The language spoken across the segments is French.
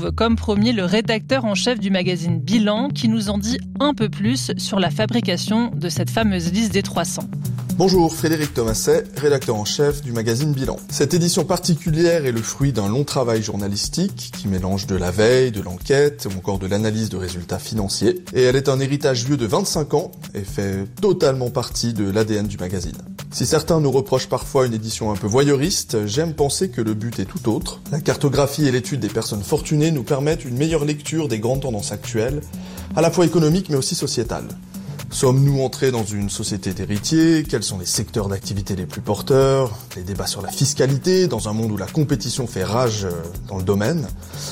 retrouve, comme promis, le rédacteur en chef du magazine Bilan qui nous en dit un peu plus sur la fabrication de cette fameuse liste des 300. Bonjour, Frédéric Thomasset, rédacteur en chef du magazine Bilan. Cette édition particulière est le fruit d'un long travail journalistique qui mélange de la veille, de l'enquête ou encore de l'analyse de résultats financiers. Et elle est un héritage vieux de 25 ans et fait totalement partie de l'ADN du magazine. Si certains nous reprochent parfois une édition un peu voyeuriste, j'aime penser que le but est tout autre. La cartographie et l'étude des personnes fortunées nous permettent une meilleure lecture des grandes tendances actuelles, à la fois économiques mais aussi sociétales. Sommes-nous entrés dans une société d'héritiers ? Quels sont les secteurs d'activité les plus porteurs ? Les débats sur la fiscalité, dans un monde où la compétition fait rage dans le domaine.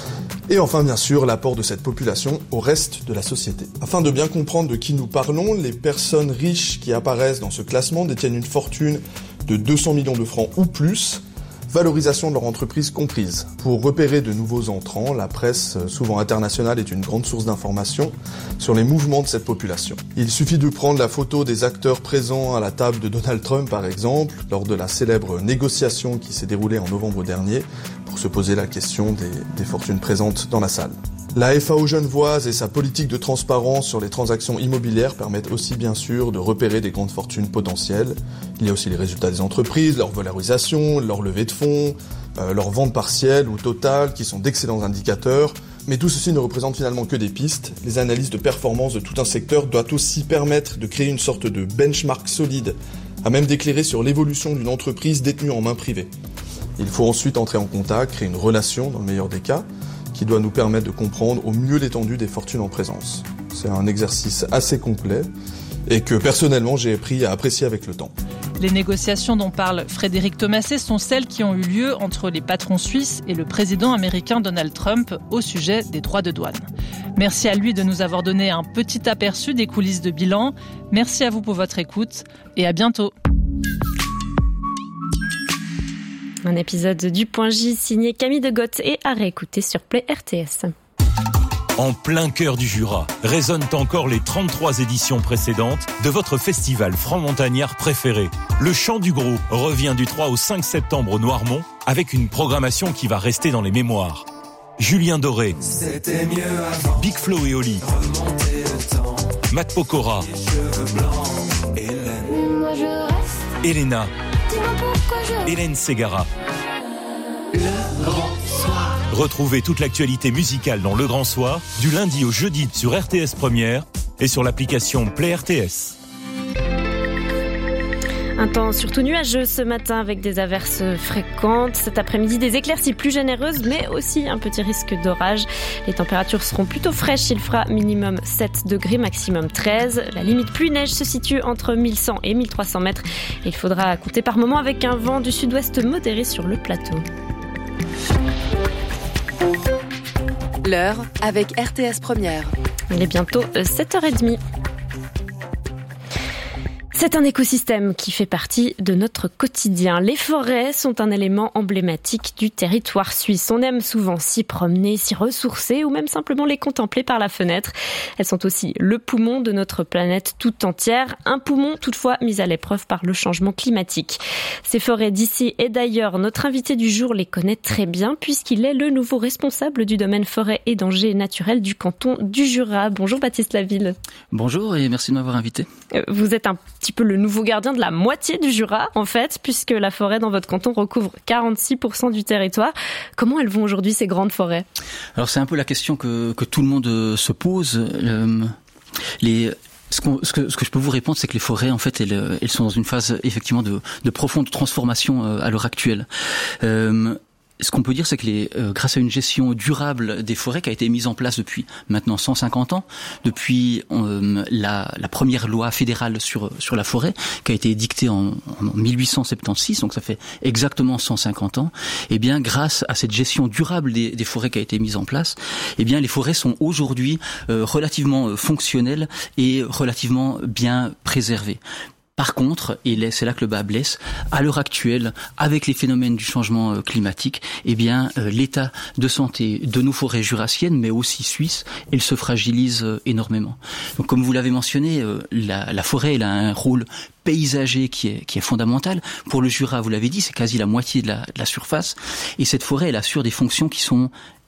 Et enfin, bien sûr, l'apport de cette population au reste de la société. Afin de bien comprendre de qui nous parlons, les personnes riches qui apparaissent dans ce classement détiennent une fortune de 200 millions de francs ou plus, valorisation de leur entreprise comprise. Pour repérer de nouveaux entrants, la presse, souvent internationale, est une grande source d'informations sur les mouvements de cette population. Il suffit de prendre la photo des acteurs présents à la table de Donald Trump, par exemple, lors de la célèbre négociation qui s'est déroulée en novembre dernier, pour se poser la question des fortunes présentes dans la salle. La FAO genevoise et sa politique de transparence sur les transactions immobilières permettent aussi bien sûr de repérer des grandes fortunes potentielles. Il y a aussi les résultats des entreprises, leur valorisation, leur levée de fonds, leur vente partielle ou totale qui sont d'excellents indicateurs. Mais tout ceci ne représente finalement que des pistes. Les analyses de performance de tout un secteur doivent aussi permettre de créer une sorte de benchmark solide, à même d'éclairer sur l'évolution d'une entreprise détenue en main privée. Il faut ensuite entrer en contact, créer une relation dans le meilleur des cas, qui doit nous permettre de comprendre au mieux l'étendue des fortunes en présence. C'est un exercice assez complet et que personnellement j'ai appris à apprécier avec le temps. Les négociations dont parle Frédéric Thomasset sont celles qui ont eu lieu entre les patrons suisses et le président américain Donald Trump au sujet des droits de douane. Merci à lui de nous avoir donné un petit aperçu des coulisses de Bilan. Merci à vous pour votre écoute et à bientôt. Un épisode du Point J signé Camille Degotte et à réécouter sur Play RTS. En plein cœur du Jura, résonnent encore les 33 éditions précédentes de votre festival franc-montagnard préféré. Le Chant du Gros revient du 3 au 5 septembre au Noirmont avec une programmation qui va rester dans les mémoires. Julien Doré, Big Flo et Oli, Matt Pokora, Elena, Hélène Ségara. Le Grand Soir. Retrouvez toute l'actualité musicale dans Le Grand Soir, du lundi au jeudi sur RTS Première et sur l'application Play RTS. Un temps surtout nuageux ce matin avec des averses fréquentes. Cet après-midi, des éclaircies plus généreuses, mais aussi un petit risque d'orage. Les températures seront plutôt fraîches. Il fera minimum 7 degrés, maximum 13. La limite pluie-neige se situe entre 1100 et 1300 mètres. Il faudra compter par moments avec un vent du sud-ouest modéré sur le plateau. L'heure avec RTS Première. Il est bientôt 7h30. C'est un écosystème qui fait partie de notre quotidien. Les forêts sont un élément emblématique du territoire suisse. On aime souvent s'y promener, s'y ressourcer ou même simplement les contempler par la fenêtre. Elles sont aussi le poumon de notre planète tout entière. Un poumon toutefois mis à l'épreuve par le changement climatique. Ces forêts d'ici et d'ailleurs, notre invité du jour les connaît très bien puisqu'il est le nouveau responsable du domaine forêt et dangers naturels du canton du Jura. Bonjour Baptiste Laville. Bonjour et merci de m'avoir invité. Vous êtes un petit peu le nouveau gardien de la moitié du Jura, en fait, puisque la forêt dans votre canton recouvre 46% du territoire. Comment elles vont aujourd'hui, ces grandes forêts ? Alors, c'est un peu la question que tout le monde se pose. Ce que je peux vous répondre, c'est que les forêts, en fait, elles sont dans une phase, effectivement, de profonde transformation à l'heure actuelle. Ce qu'on peut dire, c'est que grâce à une gestion durable des forêts qui a été mise en place depuis maintenant 150 ans, depuis la première loi fédérale sur la forêt, qui a été édictée en 1876, donc ça fait exactement 150 ans, et bien grâce à cette gestion durable des forêts qui a été mise en place, et bien les forêts sont aujourd'hui relativement fonctionnelles et relativement bien préservées. Par contre, et c'est là que le bas blesse, à l'heure actuelle, avec les phénomènes du changement climatique, eh bien, l'état de santé de nos forêts jurassiennes, mais aussi suisses, il se fragilise énormément. Donc, comme vous l'avez mentionné, la forêt, elle a un rôle paysager qui est fondamental. Pour le Jura, vous l'avez dit, c'est quasi la moitié de la surface. Et cette forêt, elle assure des fonctions qui sont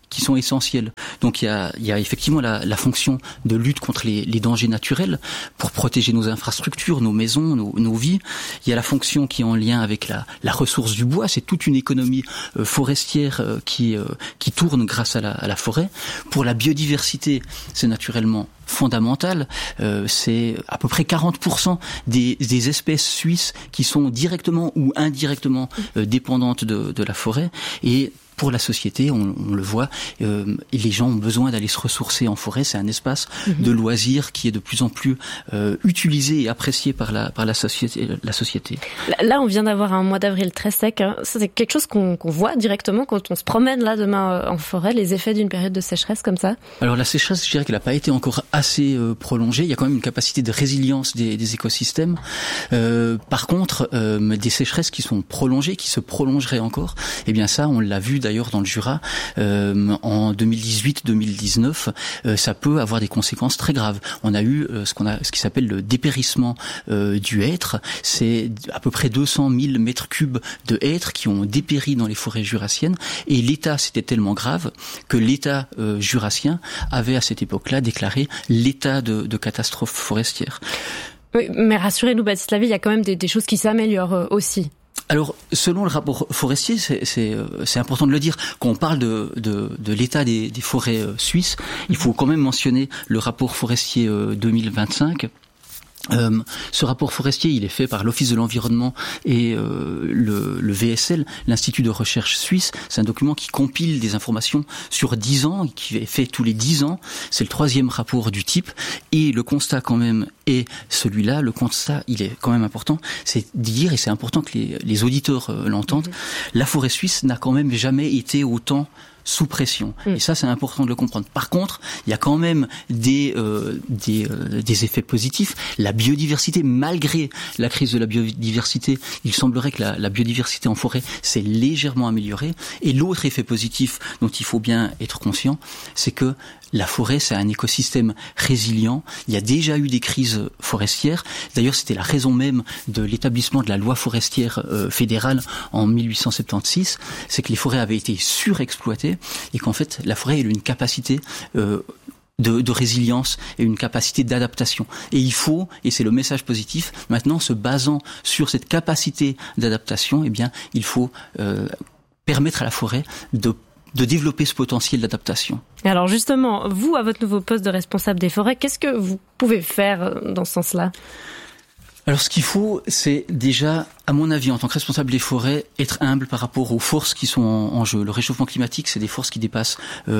qui sont essentielles. Donc il y a effectivement la fonction de lutte contre les dangers naturels pour protéger nos infrastructures, nos maisons, nos vies. Il y a la fonction qui est en lien avec la ressource du bois. C'est toute une économie forestière qui tourne grâce à la forêt. Pour la biodiversité, c'est naturellement fondamental. C'est à peu près 40% des espèces suisses qui sont directement ou indirectement dépendantes de la forêt. Et pour la société, on le voit, les gens ont besoin d'aller se ressourcer en forêt. C'est un espace de loisirs qui est de plus en plus utilisé et apprécié par la société. Là, on vient d'avoir un mois d'avril très sec. Hein. C'est quelque chose qu'on voit directement quand on se promène là demain en forêt, les effets d'une période de sécheresse comme ça. Alors la sécheresse, je dirais qu'elle n'a pas été encore assez prolongée. Il y a quand même une capacité de résilience des écosystèmes. Par contre, des sécheresses qui sont prolongées, qui se prolongeraient encore, eh bien ça, on l'a vu d'ailleurs dans le Jura en 2018-2019, ça peut avoir des conséquences très graves. On a eu ce qui s'appelle le dépérissement du hêtre. C'est à peu près 200 000 mètres cubes de hêtres qui ont dépéri dans les forêts jurassiennes. Et l'état, c'était tellement grave que l'État jurassien avait à cette époque-là déclaré l'état de catastrophe forestière. Oui, mais rassurez-nous, Baptiste Lavie, il y a quand même des choses qui s'améliorent aussi. Alors, selon le rapport forestier, c'est important de le dire, quand on parle de l'état des forêts suisses, il faut quand même mentionner le rapport forestier 2025. Ce rapport forestier, il est fait par l'Office de l'environnement et le VSL, l'Institut de recherche suisse. C'est un document qui compile des informations sur 10 ans, qui est fait tous les 10 ans. C'est le 3e rapport du type. Et le constat quand même est celui-là. Le constat, il est quand même important. C'est de dire, et c'est important que les auditeurs l'entendent, la forêt suisse n'a quand même jamais été autant sous pression. Et ça, c'est important de le comprendre. Par contre, il y a quand même des effets positifs. La biodiversité, malgré la crise de la biodiversité, il semblerait que la biodiversité en forêt s'est légèrement améliorée. Et l'autre effet positif dont il faut bien être conscient, c'est que la forêt, c'est un écosystème résilient. Il y a déjà eu des crises forestières. D'ailleurs, c'était la raison même de l'établissement de la loi forestière fédérale en 1876. C'est que les forêts avaient été surexploitées et qu'en fait, la forêt a eu une capacité de résilience et une capacité d'adaptation. Et il faut, et c'est le message positif, maintenant, se basant sur cette capacité d'adaptation, eh bien, il faut permettre à la forêt de développer ce potentiel d'adaptation. Alors justement, vous, à votre nouveau poste de responsable des forêts, qu'est-ce que vous pouvez faire dans ce sens-là ? Alors ce qu'il faut, c'est déjà, à mon avis, en tant que responsable des forêts, être humble par rapport aux forces qui sont en jeu. Le réchauffement climatique, c'est des forces qui dépassent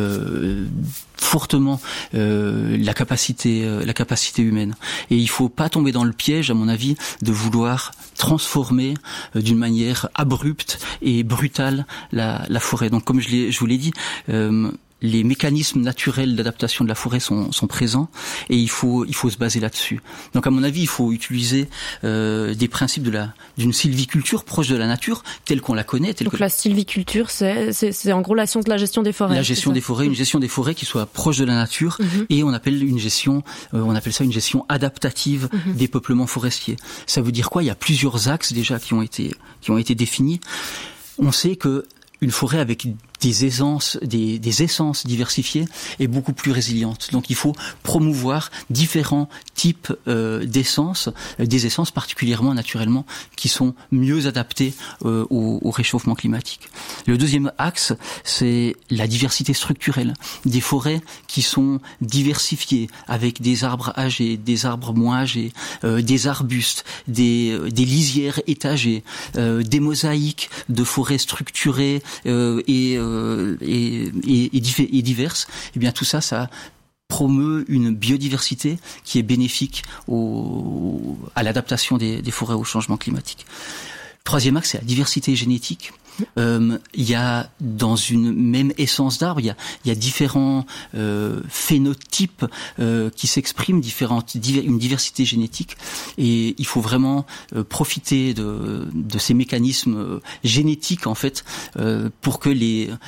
fortement la capacité humaine. Et il faut pas tomber dans le piège, à mon avis, de vouloir transformer d'une manière abrupte et brutale la forêt. Donc comme je vous l'ai dit, les mécanismes naturels d'adaptation de la forêt sont présents et il faut se baser là-dessus. Donc à mon avis, il faut utiliser des principes d'une sylviculture proche de la nature telle qu'on la connaît. Donc la sylviculture, c'est en gros la science de la gestion des forêts. La gestion des forêts, une gestion des forêts qui soit proche de la nature et on appelle ça une gestion adaptative des peuplements forestiers. Ça veut dire quoi ? Il y a plusieurs axes déjà qui ont été définis. On sait que une forêt avec des essences diversifiées est beaucoup plus résiliente. Donc il faut promouvoir différents types d'essences, des essences particulièrement naturellement qui sont mieux adaptées au réchauffement climatique. Le deuxième axe, c'est la diversité structurelle. Des forêts qui sont diversifiées avec des arbres âgés, des arbres moins âgés, des arbustes, des lisières étagées, des mosaïques de forêts structurées et diverses, eh bien tout ça promeut une biodiversité qui est bénéfique à l'adaptation des forêts au changement climatique. Troisième axe, c'est la diversité génétique. Il y a dans une même essence d'arbre, il y a différents phénotypes qui s'expriment, une diversité génétique, et il faut vraiment profiter de ces mécanismes génétiques en fait pour que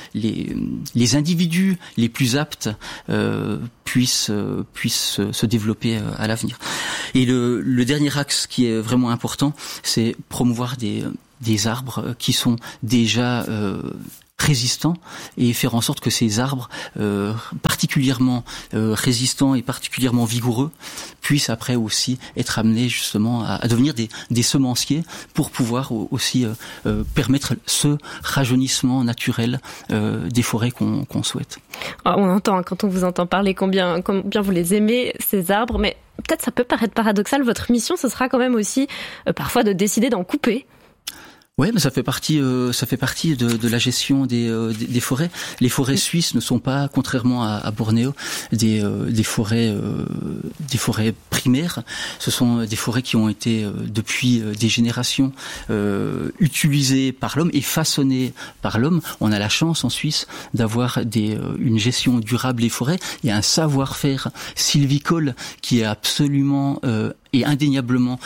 les individus les plus aptes puissent se développer à l'avenir. Et le dernier axe qui est vraiment important, c'est promouvoir des arbres qui sont déjà résistants et faire en sorte que ces arbres particulièrement résistants et particulièrement vigoureux puissent après aussi être amenés justement à devenir des semenciers pour pouvoir aussi permettre ce rajeunissement naturel des forêts qu'on souhaite. On entend, quand on vous entend parler, combien vous les aimez, ces arbres, mais peut-être ça peut paraître paradoxal, votre mission, ce sera quand même aussi parfois de décider d'en couper. Ouais, mais ça fait partie de la gestion des forêts. Les forêts suisses ne sont pas, contrairement à Bornéo, des forêts primaires. Ce sont des forêts qui ont été depuis des générations utilisées par l'homme et façonnées par l'homme. On a la chance en Suisse d'avoir une gestion durable des forêts. Il y a un savoir-faire sylvicole qui est absolument et indéniablement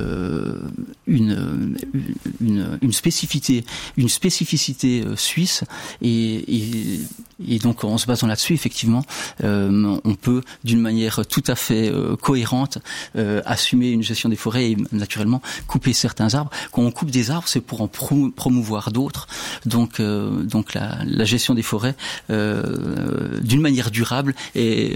une spécificité suisse et donc en se basant là-dessus effectivement on peut d'une manière tout à fait cohérente assumer une gestion des forêts et naturellement couper certains arbres. Quand on coupe des arbres, c'est pour en promouvoir d'autres. Donc la gestion des forêts d'une manière durable et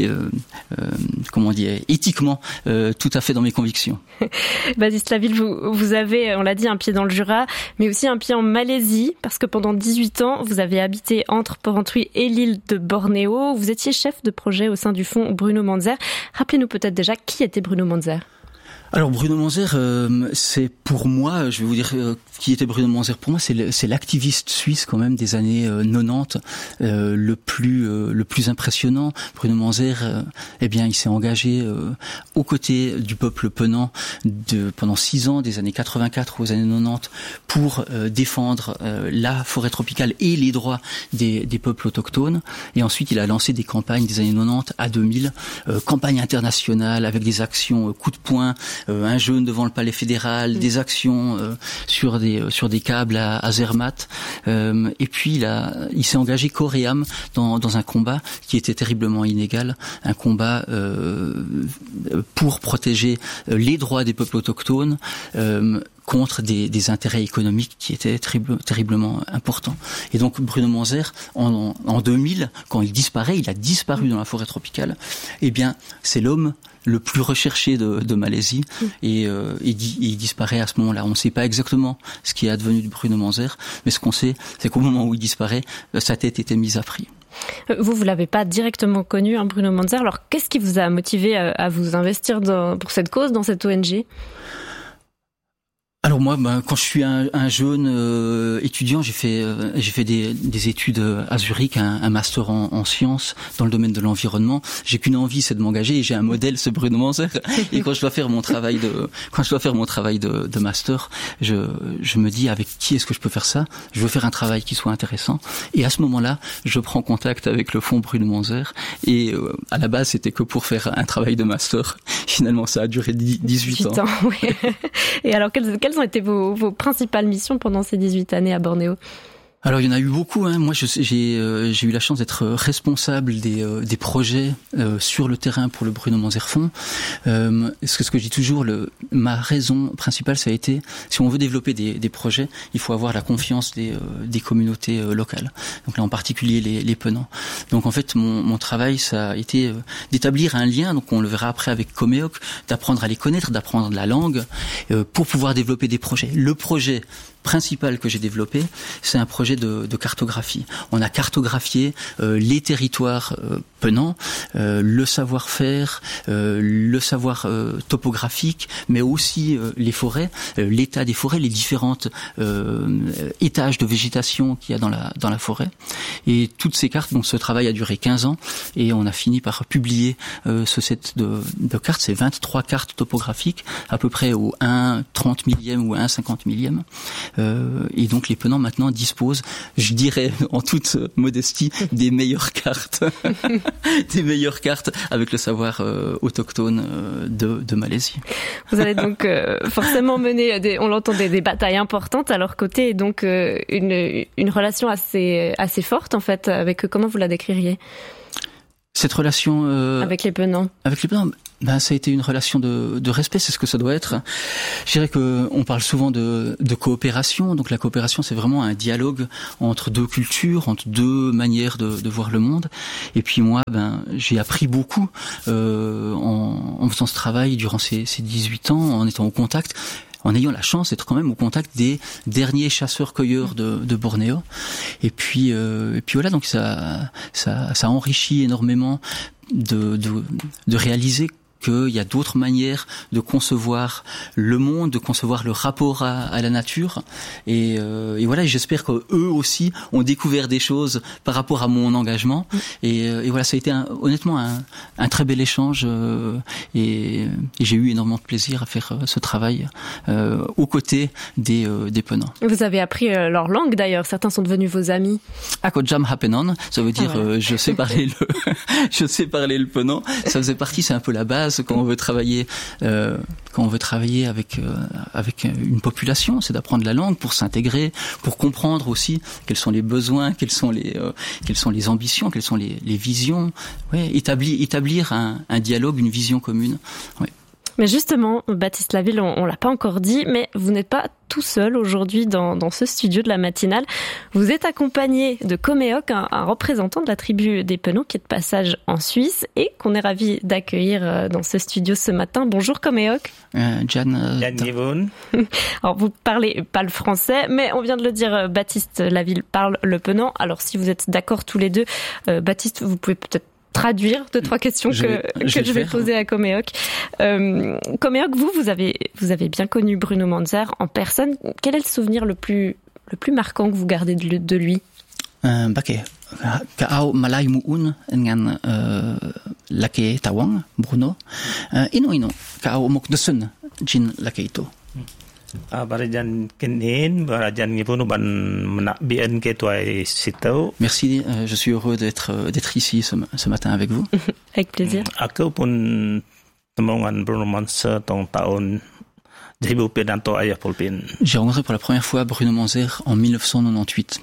éthiquement tout à fait dans mes convictions. Baptiste Laville, vous avez, on l'a dit, un pied dans le Jura, mais aussi un pied en Malaisie, parce que pendant 18 ans, vous avez habité entre Porrentruy et l'île de Bornéo. Vous étiez chef de projet au sein du fonds Bruno Manzer. Rappelez-nous peut-être déjà qui était Bruno Manzer. Alors Bruno Manzer, c'est pour moi, je vais vous dire qui était Bruno Manzer pour moi, c'est l'activiste suisse quand même des années 90 le plus impressionnant. Bruno Manzer, il s'est engagé aux côtés du peuple penant pendant 6 ans, des années 84 aux années 90, pour défendre la forêt tropicale et les droits des peuples autochtones. Et ensuite, il a lancé des campagnes des années 90 à 2000, campagnes internationales avec des actions coup de poing. Un jeune devant le palais fédéral, des actions sur des câbles à Zermatt, et puis il s'est engagé corps et âme dans un combat qui était terriblement inégal, un combat pour protéger les droits des peuples autochtones contre des intérêts économiques qui étaient terriblement importants. Et donc Bruno Manzer, en 2000, quand il a disparu dans la forêt tropicale, c'est l'homme le plus recherché de Malaisie et il disparaît à ce moment-là. On ne sait pas exactement ce qui est advenu de Bruno Manzer, mais ce qu'on sait, c'est qu'au moment où il disparaît, sa tête était mise à prix. Vous l'avez pas directement connu, Bruno Manzer. Alors, qu'est-ce qui vous a motivé à vous investir pour cette cause, dans cette ONG ? Alors moi, quand je suis un jeune étudiant, j'ai fait des études à Zurich, un master en sciences dans le domaine de l'environnement. J'ai qu'une envie, c'est de m'engager. Et j'ai un modèle, c'est Bruno Manzer. Et quand je dois faire mon travail de master, je me dis avec qui est-ce que je peux faire ça ? Je veux faire un travail qui soit intéressant. Et à ce moment-là, je prends contact avec le fonds Bruno Manzer. Et à la base, c'était que pour faire un travail de master. Finalement, ça a duré 18 ans. Oui. Et alors, quelles ont été vos principales missions pendant ces 18 années à Bornéo ? Alors il y en a eu beaucoup. Moi j'ai eu la chance d'être responsable des projets sur le terrain pour le Bruno Manzer Fonds. Ce que je dis toujours, ma raison principale, ça a été, si on veut développer des projets, il faut avoir la confiance des communautés locales. Donc là en particulier les penants. Donc en fait mon travail, ça a été d'établir un lien. Donc on le verra après avec Coméoc, d'apprendre à les connaître, d'apprendre la langue pour pouvoir développer des projets. Le projet principal que j'ai développé, c'est un projet de cartographie. On a cartographié les territoires penants, le savoir-faire, le savoir topographique, mais aussi les forêts, l'état des forêts, les différentes étages de végétation qu'il y a dans la forêt. Et toutes ces cartes, donc ce travail a duré 15 ans et on a fini par publier ce set de cartes. C'est 23 cartes topographiques, à peu près au 1/30 millième ou 1/50 millième. Et donc les penants maintenant disposent, je dirais en toute modestie, des meilleures cartes, avec le savoir autochtone de Malaisie. Vous allez donc forcément mener, on l'entend, des batailles importantes à leur côté, et donc une relation assez forte en fait. Avec comment vous la décririez ? Cette relation avec les penants. Avec les penants, Ça a été une relation de respect, c'est ce que ça doit être. Je dirais que on parle souvent de coopération. Donc la coopération, c'est vraiment un dialogue entre deux cultures, entre deux manières de voir le monde. Et puis moi, j'ai appris beaucoup en faisant ce travail durant ces 18 ans, en étant au contact, en ayant la chance d'être quand même au contact des derniers chasseurs-cueilleurs de Bornéo. Et puis voilà, donc ça enrichit énormément de réaliser qu'il y a d'autres manières de concevoir le monde, de concevoir le rapport à la nature. Et voilà, j'espère qu'eux aussi ont découvert des choses par rapport à mon engagement. Et voilà, ça a été honnêtement un très bel échange. Et j'ai eu énormément de plaisir à faire ce travail aux côtés des Penans. Vous avez appris leur langue d'ailleurs. Certains sont devenus vos amis. Akojam Hapenon, ça veut dire je sais parler le Penan. Ça faisait partie, c'est un peu la base quand on veut travailler avec une population, c'est d'apprendre la langue pour s'intégrer, pour comprendre aussi quels sont les besoins, quelles sont les ambitions, quelles sont les visions. Établir un dialogue, une vision commune. Ouais. Mais justement, Baptiste Laville, on l'a pas encore dit, mais vous n'êtes pas tout seul aujourd'hui dans ce studio de la matinale. Vous êtes accompagné de Coméoc, un représentant de la tribu des Penans qui est de passage en Suisse et qu'on est ravi d'accueillir dans ce studio ce matin. Bonjour Coméoc. Jan. Alors vous parlez pas le français, mais on vient de le dire, Baptiste Laville parle le Penan. Alors si vous êtes d'accord tous les deux, Baptiste, vous pouvez peut-être traduire 2-3 questions que je vais poser à Coméoc. Coméoc, vous avez bien connu Bruno Manzer en personne. Quel est le souvenir le plus marquant que vous gardez de lui? Ka'au malai mu'un dengan lake tawang Bruno ino ka'au mok desun jin lake itu. Merci, je suis heureux d'être ici ce matin avec vous. Avec plaisir. J'ai rencontré pour la première fois Bruno Manzer en 1998.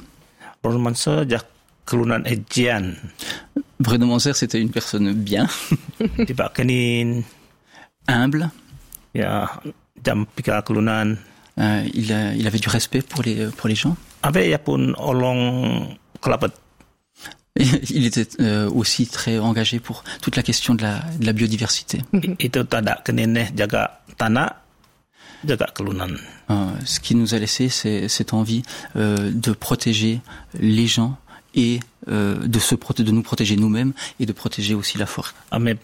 Bruno Manzer, c'était une personne bien, humble. Il avait du respect pour les gens. Il était aussi très engagé pour toute la question de la biodiversité. Ce qui nous a laissé, c'est cette envie de protéger les gens et de nous protéger nous-mêmes et de protéger aussi la forêt.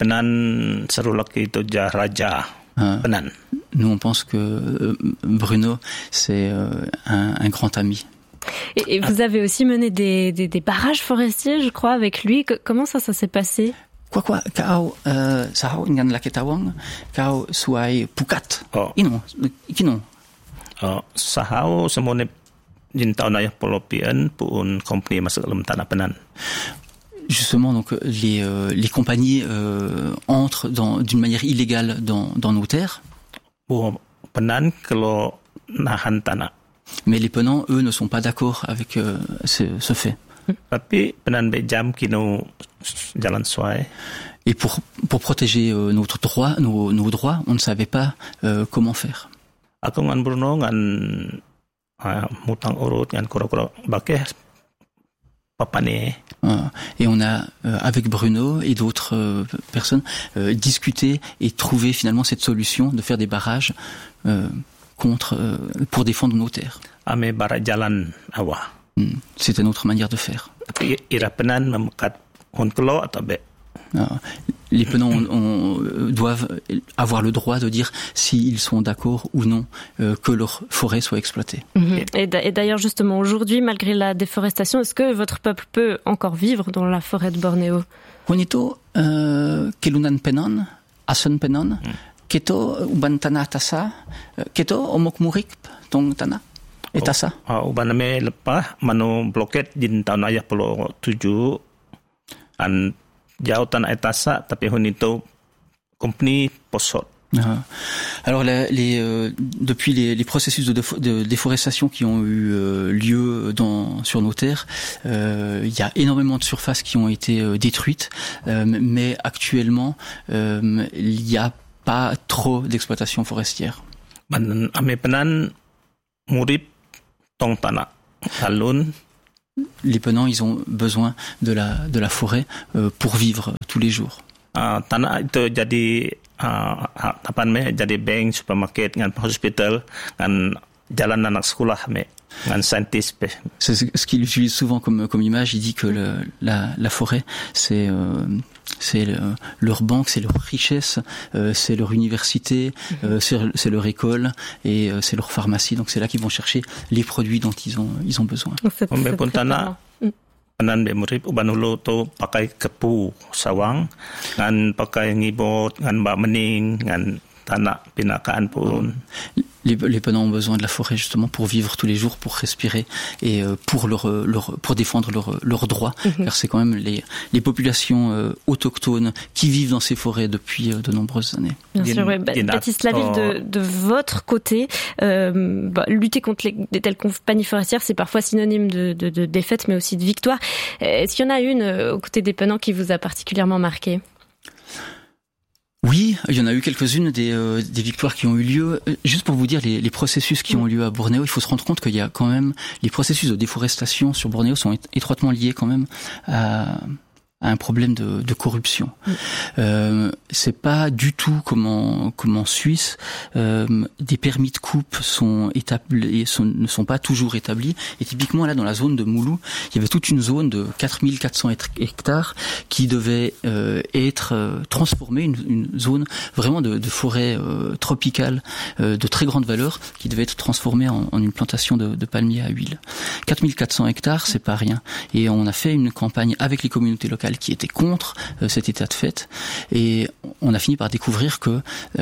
Nous, on pense que Bruno, c'est un grand ami. Et vous avez aussi mené des barrages forestiers, je crois, avec lui. Comment ça s'est passé? Kau sahau dengan laki tawang, kau suai pukat. Ino. Sahau semone jin taon ayah polopian pun compagnie masuk dalam tanah Penan. Justement, donc les compagnies entrent d'une manière illégale dans nos terres. Mais les Penans, eux, ne sont pas d'accord avec ce fait. Et pour protéger nos droits, on ne savait pas comment faire. Et on a, avec Bruno et d'autres personnes, discuté et trouvé finalement cette solution de faire des barrages pour défendre nos terres. C'était notre manière de faire. Les Penans doivent avoir le droit de dire s'ils sont d'accord ou non que leur forêt soit exploitée. Et d'ailleurs, justement, aujourd'hui, malgré la déforestation, est-ce que votre peuple peut encore vivre dans la forêt de Bornéo? Honito, kelunan Penan, asun Penan, keto uban tanah tasa, keto omok murik tong tanah. Etasa. Ubaname lepas mano bloket din tahun ayah puluh 7 an jauh tanah etasa tapi honito company posot Alors depuis les processus de déforestation qui ont eu lieu sur nos terres, il y a énormément de surfaces qui ont été détruites, mais actuellement il n'y a pas trop d'exploitation forestière. Les Penans, ils ont besoin de la forêt pour vivre tous les jours. Tanah itu jadi jadi bank, supermarket, dengan hospital, dengan jalan anak sekolah, dengan saintis. C'est ce qu'il utilise souvent comme image. Il dit que la forêt, c'est leur banque, c'est leur richesse, c'est leur université, c'est leur école et c'est leur pharmacie. Donc c'est là qu'ils vont chercher les produits dont ils ont besoin. Kanan bemurip uban hulu tu pakai kepu sawang ngan pakai ngibot ngan mbak mening ngan tanah pinakaan pun. Les Penans ont besoin de la forêt justement pour vivre tous les jours, pour respirer et pour défendre leurs droits, car c'est quand même les populations autochtones qui vivent dans ces forêts depuis de nombreuses années. Bien sûr, ouais. Baptiste Laville, de votre côté, lutter contre des telles compagnies forestières, c'est parfois synonyme de défaite, mais aussi de victoire. Est-ce qu'il y en a une aux côtés des Penans qui vous a particulièrement marqué ? Oui, il y en a eu quelques-unes des victoires qui ont eu lieu. Juste pour vous dire les processus qui ont lieu à Bornéo, il faut se rendre compte qu'il y a quand même les processus de déforestation sur Bornéo sont étroitement liés quand même à un problème de corruption. C'est pas du tout comme en Suisse. Des permis de coupe sont établis, ne sont pas toujours établis. Et typiquement là, dans la zone de Moulou, il y avait toute une zone de 4400 hectares qui devait être transformée, une zone vraiment de forêt tropicale de très grande valeur, qui devait être transformée en une plantation de palmiers à huile. 4400 hectares, c'est pas rien. Et on a fait une campagne avec les communautés locales qui étaient contre cet état de fait, et on a fini par découvrir que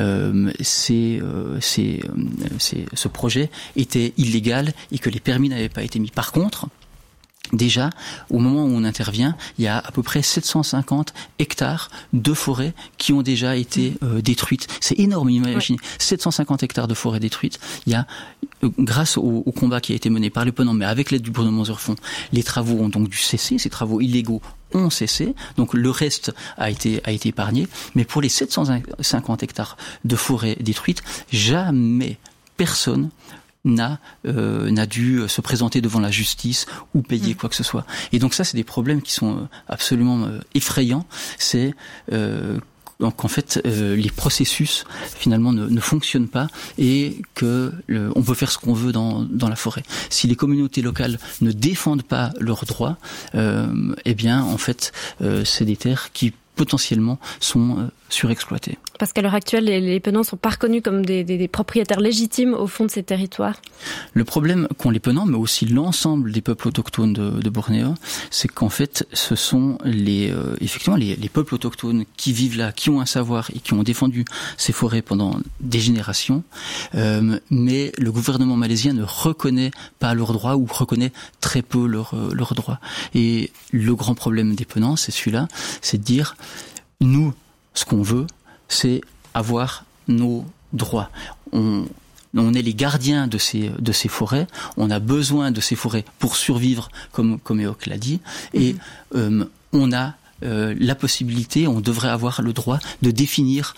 ce projet était illégal et que les permis n'avaient pas été mis. Par contre, déjà, au moment où on intervient, il y a à peu près 750 hectares de forêt qui ont déjà été détruites. C'est énorme, imaginez. 750 hectares de forêt détruites. Il y a, grâce au combat qui a été mené par les Penans, mais avec l'aide du Bruno Manzurfond, les travaux ont donc dû cesser. Ces travaux illégaux ont cessé. Donc le reste a été épargné. Mais pour les 750 hectares de forêt détruites, jamais personne n'a dû se présenter devant la justice ou payer quoi que ce soit. Et donc ça, c'est des problèmes qui sont absolument effrayants. C'est donc en fait les processus finalement ne fonctionnent pas et que on peut faire ce qu'on veut dans la forêt. Si les communautés locales ne défendent pas leurs droits, eh bien en fait c'est des terres qui potentiellement sont surexploités. Parce qu'à l'heure actuelle, les Penans ne sont pas reconnus comme des propriétaires légitimes au fond de ces territoires. Le problème qu'ont les Penans, mais aussi l'ensemble des peuples autochtones de Bornéo, c'est qu'en fait, ce sont effectivement les peuples autochtones qui vivent là, qui ont un savoir et qui ont défendu ces forêts pendant des générations, mais le gouvernement malaisien ne reconnaît pas leurs droits ou reconnaît très peu leurs droits. Et le grand problème des Penans, c'est celui-là, c'est de dire, nous, ce qu'on veut, c'est avoir nos droits. On est les gardiens de ces forêts. On a besoin de ces forêts pour survivre, comme Eok l'a dit. Et on a la possibilité, on devrait avoir le droit de définir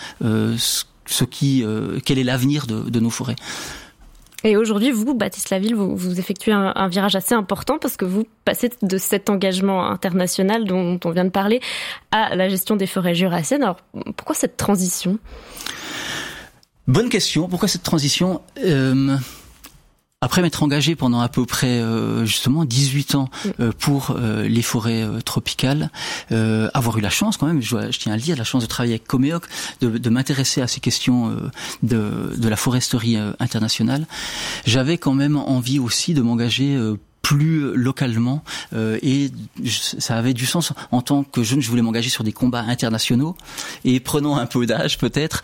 quel est l'avenir de nos forêts. Et aujourd'hui, vous, Baptiste Laville, vous effectuez un virage assez important parce que vous passez de cet engagement international dont on vient de parler à la gestion des forêts jurassiennes. Alors, pourquoi cette transition ? Bonne question. Pourquoi cette transition ? Après m'être engagé pendant à peu près justement 18 ans pour les forêts tropicales, avoir eu la chance quand même, je tiens à le dire, la chance de travailler avec Comeoc, de m'intéresser à ces questions de la foresterie internationale, j'avais quand même envie aussi de m'engager plus localement et ça avait du sens. En tant que jeune, je voulais m'engager sur des combats internationaux et prenant un peu d'âge peut-être,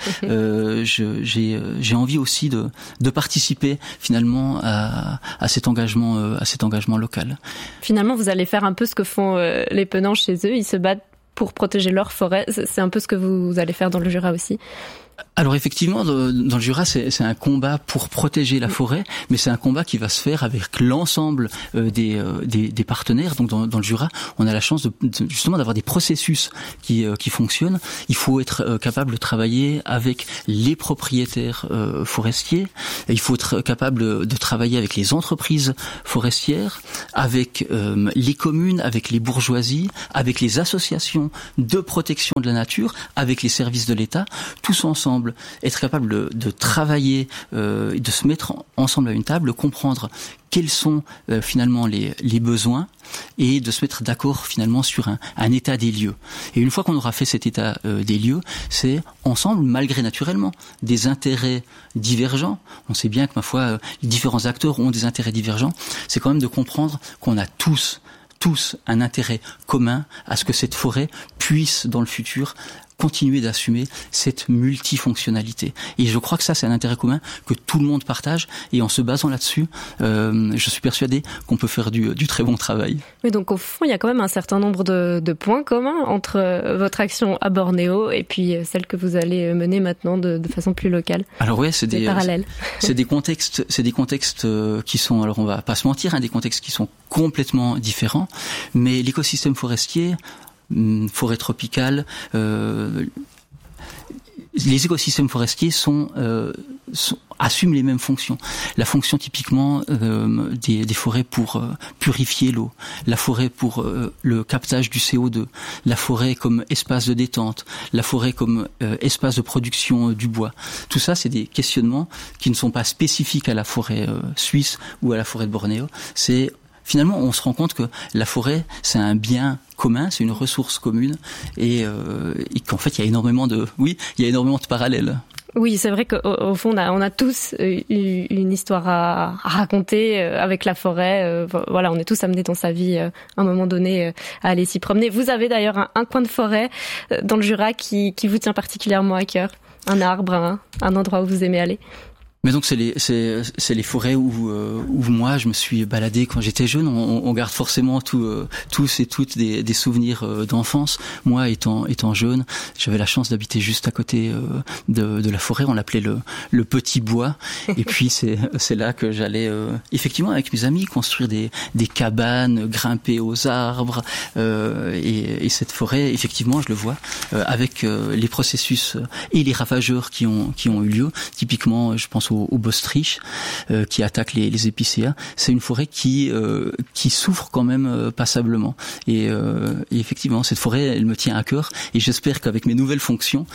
j'ai envie aussi de participer finalement à cet engagement local. Finalement, vous allez faire un peu ce que font les Penans chez eux, ils se battent pour protéger leur forêt. C'est un peu ce que vous allez faire dans le Jura aussi. Alors effectivement, dans le Jura, c'est un combat pour protéger la forêt, mais c'est un combat qui va se faire avec l'ensemble des partenaires. Donc dans le Jura, on a la chance justement d'avoir des processus qui fonctionnent. Il faut être capable de travailler avec les propriétaires forestiers. Il faut être capable de travailler avec les entreprises forestières, avec les communes, avec les bourgeoisies, avec les associations de protection de la nature, avec les services de l'État, tous ensemble. Être capable de travailler, de se mettre ensemble à une table, comprendre quels sont finalement les besoins et de se mettre d'accord finalement sur un état des lieux. Et une fois qu'on aura fait cet état des lieux, c'est ensemble, malgré naturellement des intérêts divergents, on sait bien que ma foi, les différents acteurs ont des intérêts divergents, c'est quand même de comprendre qu'on a tous un intérêt commun à ce que cette forêt puisse dans le futur continuer d'assumer cette multifonctionnalité. Et je crois que ça, c'est un intérêt commun que tout le monde partage. Et en se basant là-dessus, je suis persuadé qu'on peut faire du très bon travail. Mais donc, au fond, il y a quand même un certain nombre de points communs entre votre action à Bornéo et puis celle que vous allez mener maintenant de façon plus locale. Alors ouais, c'est des parallèles. C'est des contextes qui sont, alors on va pas se mentir, des contextes qui sont complètement différents. Mais l'écosystème forestier, forêt tropicale, les écosystèmes forestiers assument les mêmes fonctions. La fonction typiquement des forêts pour purifier l'eau, la forêt pour le captage du CO2, la forêt comme espace de détente, la forêt comme espace de production du bois. Tout ça, c'est des questionnements qui ne sont pas spécifiques à la forêt suisse ou à la forêt de Bornéo. Finalement, on se rend compte que la forêt, c'est un bien commun, c'est une ressource commune, et qu'en fait, il y a énormément de parallèles. Oui, c'est vrai qu'au fond, on a tous une histoire à raconter avec la forêt. Voilà, on est tous amenés dans sa vie, à un moment donné, à aller s'y promener. Vous avez d'ailleurs un coin de forêt dans le Jura qui vous tient particulièrement à cœur. Un arbre, un endroit où vous aimez aller. Mais donc c'est les forêts où moi je me suis baladé quand j'étais jeune. On garde forcément tous et toutes des souvenirs d'enfance. Moi étant jeune, j'avais la chance d'habiter juste à côté de la forêt. On l'appelait le petit bois. Et puis c'est là que j'allais effectivement avec mes amis construire des cabanes, grimper aux arbres. Et cette forêt, effectivement, je le vois avec les processus et les ravageurs qui ont eu lieu. Typiquement, je pense au Bostrich qui attaque les épicéas. C'est une forêt qui souffre quand même passablement. Et effectivement, cette forêt, elle me tient à cœur. Et j'espère qu'avec mes nouvelles fonctions,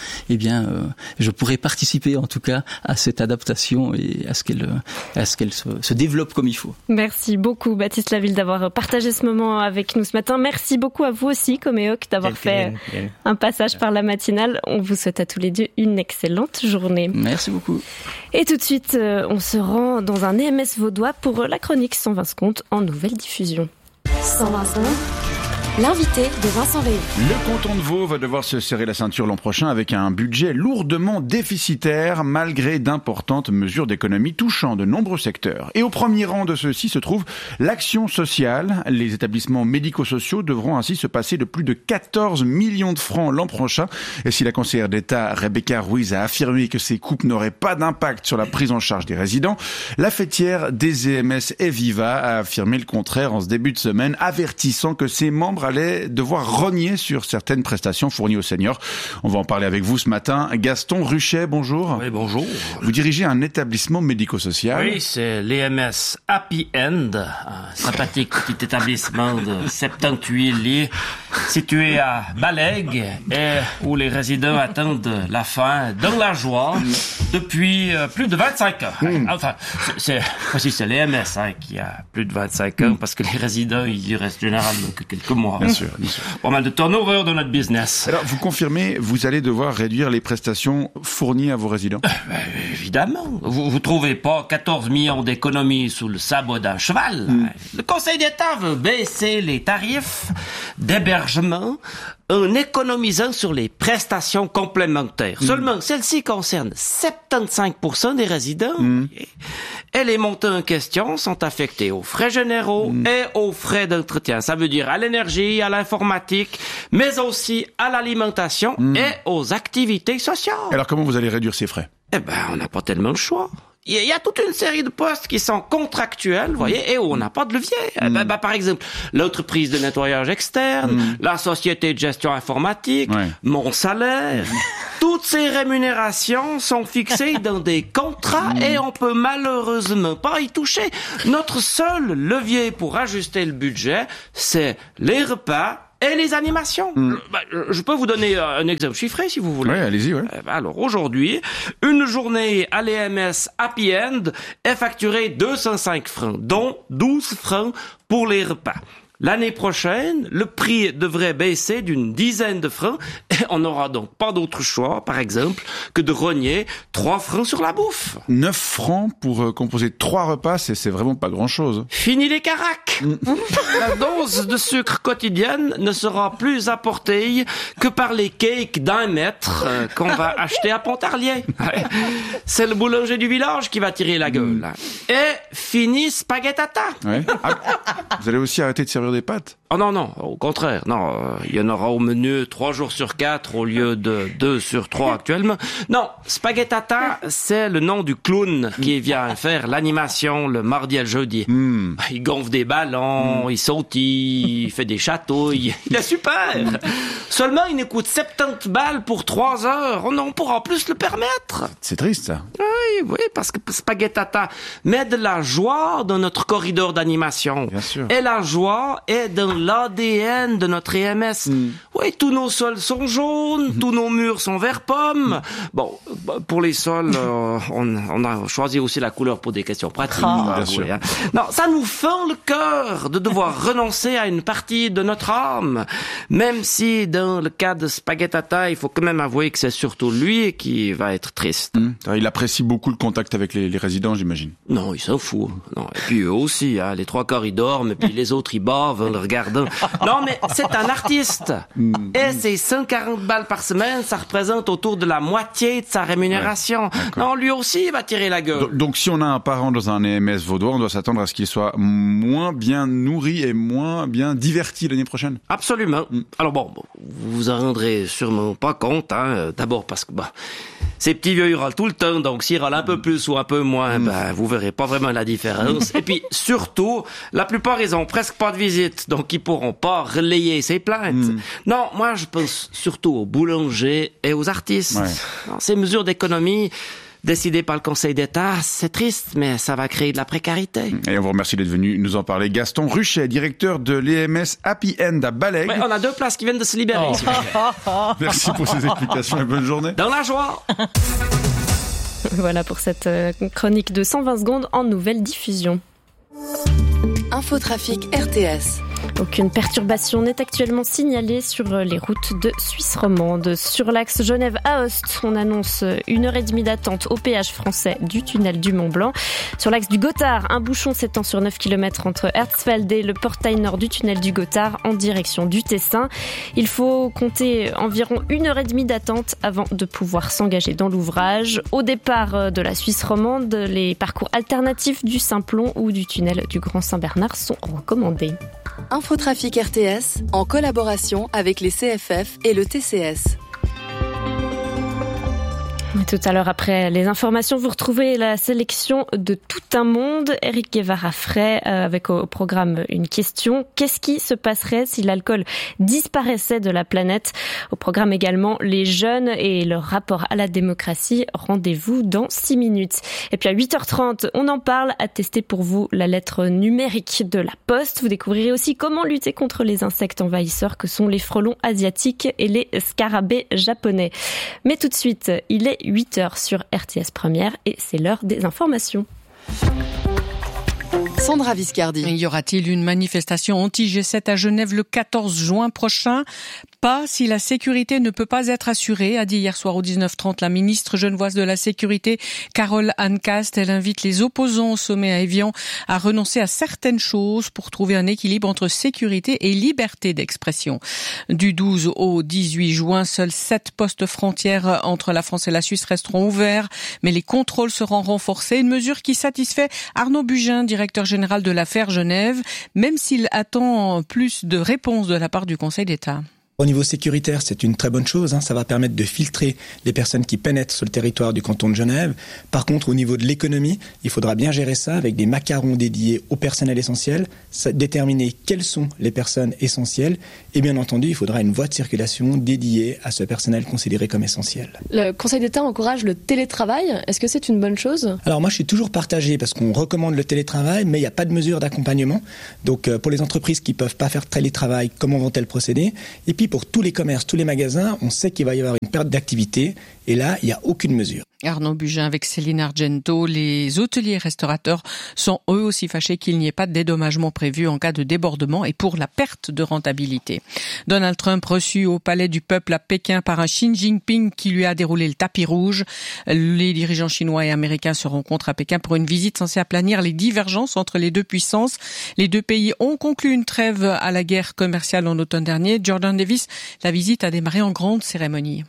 je pourrai participer en tout cas à cette adaptation et à ce qu'elle se développe comme il faut. Merci beaucoup, Baptiste Laville, d'avoir partagé ce moment avec nous ce matin. Merci beaucoup à vous aussi, Coméoc, d'avoir fait un passage par la matinale. On vous souhaite à tous les deux une excellente journée. Merci beaucoup. Et tout de suite, on se rend dans un EMS vaudois pour la chronique 120 secondes en nouvelle diffusion. 120 secondes, l'invité de Vincent Reynaud. Le canton de Vaud va devoir se serrer la ceinture l'an prochain avec un budget lourdement déficitaire malgré d'importantes mesures d'économie touchant de nombreux secteurs. Et au premier rang de ceux-ci se trouve l'action sociale. Les établissements médico-sociaux devront ainsi se passer de plus de 14 millions de francs l'an prochain. Et si la conseillère d'État Rebecca Ruiz a affirmé que ces coupes n'auraient pas d'impact sur la prise en charge des résidents, la fêtière des EMS Eviva a affirmé le contraire en ce début de semaine, avertissant que ses membres allaient devoir rogner sur certaines prestations fournies aux seniors. On va en parler avec vous ce matin. Gaston Ruchet, bonjour. Oui, bonjour. Vous dirigez un établissement médico-social. Oui, c'est l'EMS Happy End, un sympathique petit établissement de 78 lits situé à Balègue et où les résidents attendent la fin dans la joie depuis plus de 25 ans. Enfin, c'est l'EMS qui a plus de 25 ans parce que les résidents, ils y restent généralement que quelques mois. Bien sûr. Pas mal de turnover dans notre business. Alors, vous confirmez, vous allez devoir réduire les prestations fournies à vos résidents? Évidemment. Vous trouvez pas 14 millions d'économies sous le sabot d'un cheval? Le Conseil d'État veut baisser les tarifs d'hébergement en économisant sur les prestations complémentaires. Seulement, celles-ci concernent 75% des résidents. Et les montants en question sont affectés aux frais généraux et aux frais d'entretien. Ça veut dire à l'énergie l'énergie, à l'informatique, mais aussi à l'alimentation et aux activités sociales. Alors comment vous allez réduire ces frais? On n'a pas tellement le choix. Il y a toute une série de postes qui sont contractuels, vous voyez, et où on n'a pas de levier. Par exemple, l'entreprise de nettoyage externe, la société de gestion informatique, mon salaire. Toutes ces rémunérations sont fixées dans des contrats et on peut malheureusement pas y toucher. Notre seul levier pour ajuster le budget, c'est les repas et les animations. Je peux vous donner un exemple chiffré si vous voulez. Oui, allez-y. Ouais. Alors aujourd'hui, une journée à l'EMS Happy End est facturée 205 francs, dont 12 francs pour les repas. L'année prochaine, le prix devrait baisser d'une dizaine de francs et on n'aura donc pas d'autre choix, par exemple, que de rogner 3 francs sur la bouffe. 9 francs pour composer 3 repas, c'est vraiment pas grand-chose. Fini les caracs. La dose de sucre quotidienne ne sera plus apportée que par les cakes d'1 mètre qu'on va acheter à Pontarlier. C'est le boulanger du village qui va tirer la gueule. Et fini spaghettata. Ouais. Vous allez aussi arrêter de servir des pâtes? Oh non, au contraire. Non, il y en aura au menu 3 jours sur 4 au lieu de 2 sur 3 actuellement. Non, spaghettata, c'est le nom du clown qui vient faire l'animation le mardi et le jeudi. Il gonfle des ballons, il sautille, il fait des chatouilles. Il est super. Seulement, il nous coûte 70 balles pour 3 heures. On n'en pourra plus le permettre. C'est triste, ça. Oui, parce que spaghettata met de la joie dans notre corridor d'animation. Bien sûr. Et la joie est dans l'ADN de notre EMS. Oui, tous nos sols sont jaunes, tous nos murs sont vert pomme. Bon, pour les sols, on a choisi aussi la couleur pour des questions pratiques. Bien sûr. Hein. Non, ça nous fend le cœur de devoir renoncer à une partie de notre âme. Même si, dans le cas de Spaghettata, il faut quand même avouer que c'est surtout lui qui va être triste. Il apprécie beaucoup le contact avec les résidents, j'imagine. Non, il s'en fout. Non, et puis eux aussi, hein, les 3 quarts ils dorment, et puis les autres ils bavent en le regardant. Non, mais c'est un artiste. Et ces 140 balles par semaine, ça représente autour de la moitié de sa rémunération. Ouais, non, lui aussi, il va tirer la gueule. Donc si on a un parent dans un EMS vaudois, on doit s'attendre à ce qu'il soit moins bien nourri et moins bien diverti l'année prochaine? Absolument. Alors bon, vous vous en rendrez sûrement pas compte, hein. D'abord parce que, ces petits vieux, ils râlent tout le temps, donc s'ils râlent un peu plus ou un peu moins, vous verrez pas vraiment la différence. Et puis, surtout, la plupart, ils ont presque pas de visite, donc ils pourront pas relayer ces plaintes. Non, moi, je pense surtout aux boulangers et aux artistes. Ouais. Non, ces mesures d'économie décidées par le Conseil d'État, c'est triste, mais ça va créer de la précarité. Et on vous remercie d'être venu nous en parler. Gaston Ruchet, directeur de l'EMS Happy End à Balaigues. Ouais, on a 2 places qui viennent de se libérer. Merci pour ces explications et bonne journée. Dans la joie. Voilà pour cette chronique de 120 secondes en nouvelle diffusion. Infotrafic RTS. Aucune perturbation n'est actuellement signalée sur les routes de Suisse romande. Sur l'axe Genève-Aoste, on annonce 1h30 d'attente au péage français du tunnel du Mont-Blanc. Sur l'axe du Gothard, un bouchon s'étend sur 9 km entre Herzfeld et le portail nord du tunnel du Gothard en direction du Tessin. Il faut compter environ 1h30 d'attente avant de pouvoir s'engager dans l'ouvrage. Au départ de la Suisse romande, les parcours alternatifs du Simplon ou du tunnel du Grand Saint-Bernard sont recommandés. Infotrafic RTS, en collaboration avec les CFF et le TCS. Tout à l'heure, après les informations, vous retrouvez la sélection de Tout un monde. Eric Guevara-Frey avec au programme une question. Qu'est-ce qui se passerait si l'alcool disparaissait de la planète? Au programme également les jeunes et leur rapport à la démocratie. Rendez-vous dans 6 minutes. Et puis à 8h30, on en parle. À tester pour vous la lettre numérique de la Poste. Vous découvrirez aussi comment lutter contre les insectes envahisseurs que sont les frelons asiatiques et les scarabées japonais. Mais tout de suite, il est 8h sur RTS Première et c'est l'heure des informations. Sandra Viscardi. Y aura-t-il une manifestation anti-G7 à Genève le 14 juin prochain? Pas si la sécurité ne peut pas être assurée, a dit hier soir au 19h30 la ministre genevoise de la Sécurité, Carole Hancast. Elle invite les opposants au sommet à Évian à renoncer à certaines choses pour trouver un équilibre entre sécurité et liberté d'expression. Du 12 au 18 juin, seuls 7 postes frontières entre la France et la Suisse resteront ouverts, mais les contrôles seront renforcés. Une mesure qui satisfait Arnaud Bugin, directeur général général de l'affaire Genève, même s'il attend plus de réponses de la part du Conseil d'État. Au niveau sécuritaire, c'est une très bonne chose. Ça va permettre de filtrer les personnes qui pénètrent sur le territoire du canton de Genève. Par contre, au niveau de l'économie, il faudra bien gérer ça avec des macarons dédiés au personnel essentiel, déterminer quelles sont les personnes essentielles. Et bien entendu, il faudra une voie de circulation dédiée à ce personnel considéré comme essentiel. Le Conseil d'État encourage le télétravail. Est-ce que c'est une bonne chose ? Alors moi, je suis toujours partagé parce qu'on recommande le télétravail, mais il n'y a pas de mesure d'accompagnement. Donc pour les entreprises qui ne peuvent pas faire télétravail, comment vont-elles procéder ? Et puis pour tous les commerces, tous les magasins, on sait qu'il va y avoir une perte d'activité et là, il n'y a aucune mesure. Arnaud Bugin avec Céline Argento. Les hôteliers et restaurateurs sont eux aussi fâchés qu'il n'y ait pas de dédommagement prévu en cas de débordement et pour la perte de rentabilité. Donald Trump reçu au Palais du Peuple à Pékin par un Xi Jinping qui lui a déroulé le tapis rouge. Les dirigeants chinois et américains se rencontrent à Pékin pour une visite censée aplanir les divergences entre les deux puissances. Les deux pays ont conclu une trêve à la guerre commerciale en automne dernier. Jordan Davis, la visite a démarré en grande cérémonie.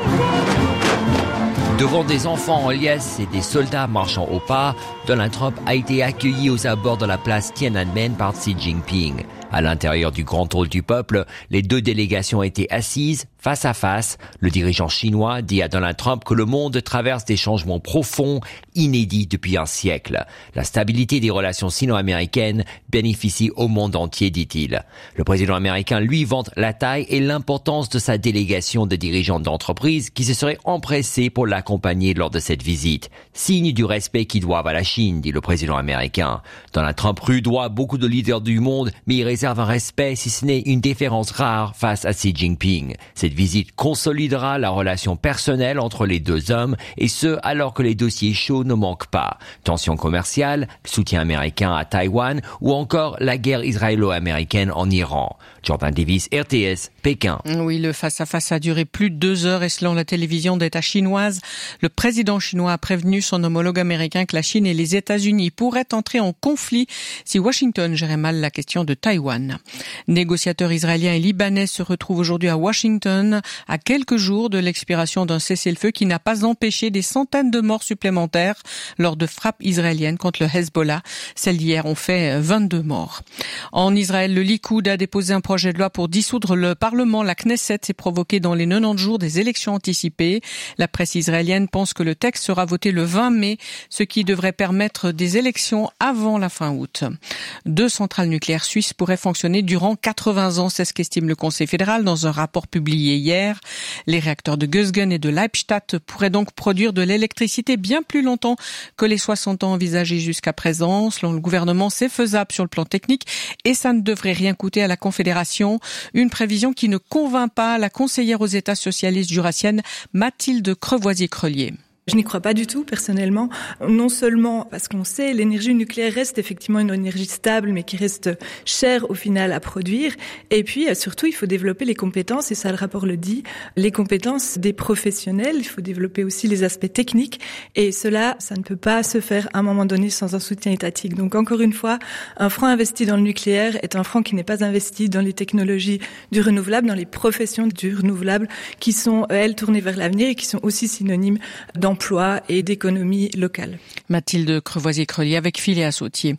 Devant des enfants en liesse et des soldats marchant au pas, Donald Trump a été accueilli aux abords de la place Tiananmen par Xi Jinping. À l'intérieur du grand hall du peuple, les deux délégations étaient assises face à face. Le dirigeant chinois dit à Donald Trump que le monde traverse des changements profonds, inédits depuis un siècle. La stabilité des relations sino-américaines bénéficie au monde entier, dit-il. Le président américain, lui, vante la taille et l'importance de sa délégation de dirigeants d'entreprises qui se seraient empressés pour l'accompagner lors de cette visite. Signe du respect qu'ils doivent à la Chine, dit le président américain. Donald Trump rudoie beaucoup de leaders du monde, mais il réserve un respect, si ce n'est une déférence rare face à Xi Jinping. Cette visite consolidera la relation personnelle entre les deux hommes, et ce, alors que les dossiers chauds ne manquent pas. Tensions commerciales, soutien américain à Taïwan, ou encore la guerre israélo-américaine en Iran. Jordan Davis, RTS, Pékin. Oui, le face-à-face a duré plus de 2 heures et selon la télévision d'État chinoise, le président chinois a prévenu son homologue américain que la Chine et les États-Unis pourraient entrer en conflit si Washington gérait mal la question de Taïwan. Négociateurs israéliens et libanais se retrouvent aujourd'hui à Washington à quelques jours de l'expiration d'un cessez-le-feu qui n'a pas empêché des centaines de morts supplémentaires lors de frappes israéliennes contre le Hezbollah. Celles d'hier ont fait 22 morts. En Israël, le Likoud a déposé un projet de loi pour dissoudre le Parlement. La Knesset s'est provoquée dans les 90 jours des élections anticipées. La presse israélienne pense que le texte sera voté le 20 mai, ce qui devrait permettre des élections avant la fin août. 2 centrales nucléaires suisses pourraient fonctionner durant 80 ans, c'est ce qu'estime le Conseil fédéral dans un rapport publié hier. Les réacteurs de Gösgen et de Leibstadt pourraient donc produire de l'électricité bien plus longtemps que les 60 ans envisagés jusqu'à présent. Selon le gouvernement, c'est faisable sur le plan technique et ça ne devrait rien coûter à la Confédération. Une prévision qui ne convainc pas la conseillère aux États socialistes jurassiennes Mathilde Crevoisier-Crelier. Je n'y crois pas du tout, personnellement. Non seulement parce qu'on sait, l'énergie nucléaire reste effectivement une énergie stable, mais qui reste chère au final à produire. Et puis, surtout, il faut développer les compétences, et ça, le rapport le dit, les compétences des professionnels. Il faut développer aussi les aspects techniques. Et cela, ça ne peut pas se faire à un moment donné sans un soutien étatique. Donc, encore une fois, un franc investi dans le nucléaire est un franc qui n'est pas investi dans les technologies du renouvelable, dans les professions du renouvelable, qui sont, elles, tournées vers l'avenir et qui sont aussi synonymes d'emploi et d'économie locale. Mathilde Crevoisier-Crelier avec Philéa Sautier.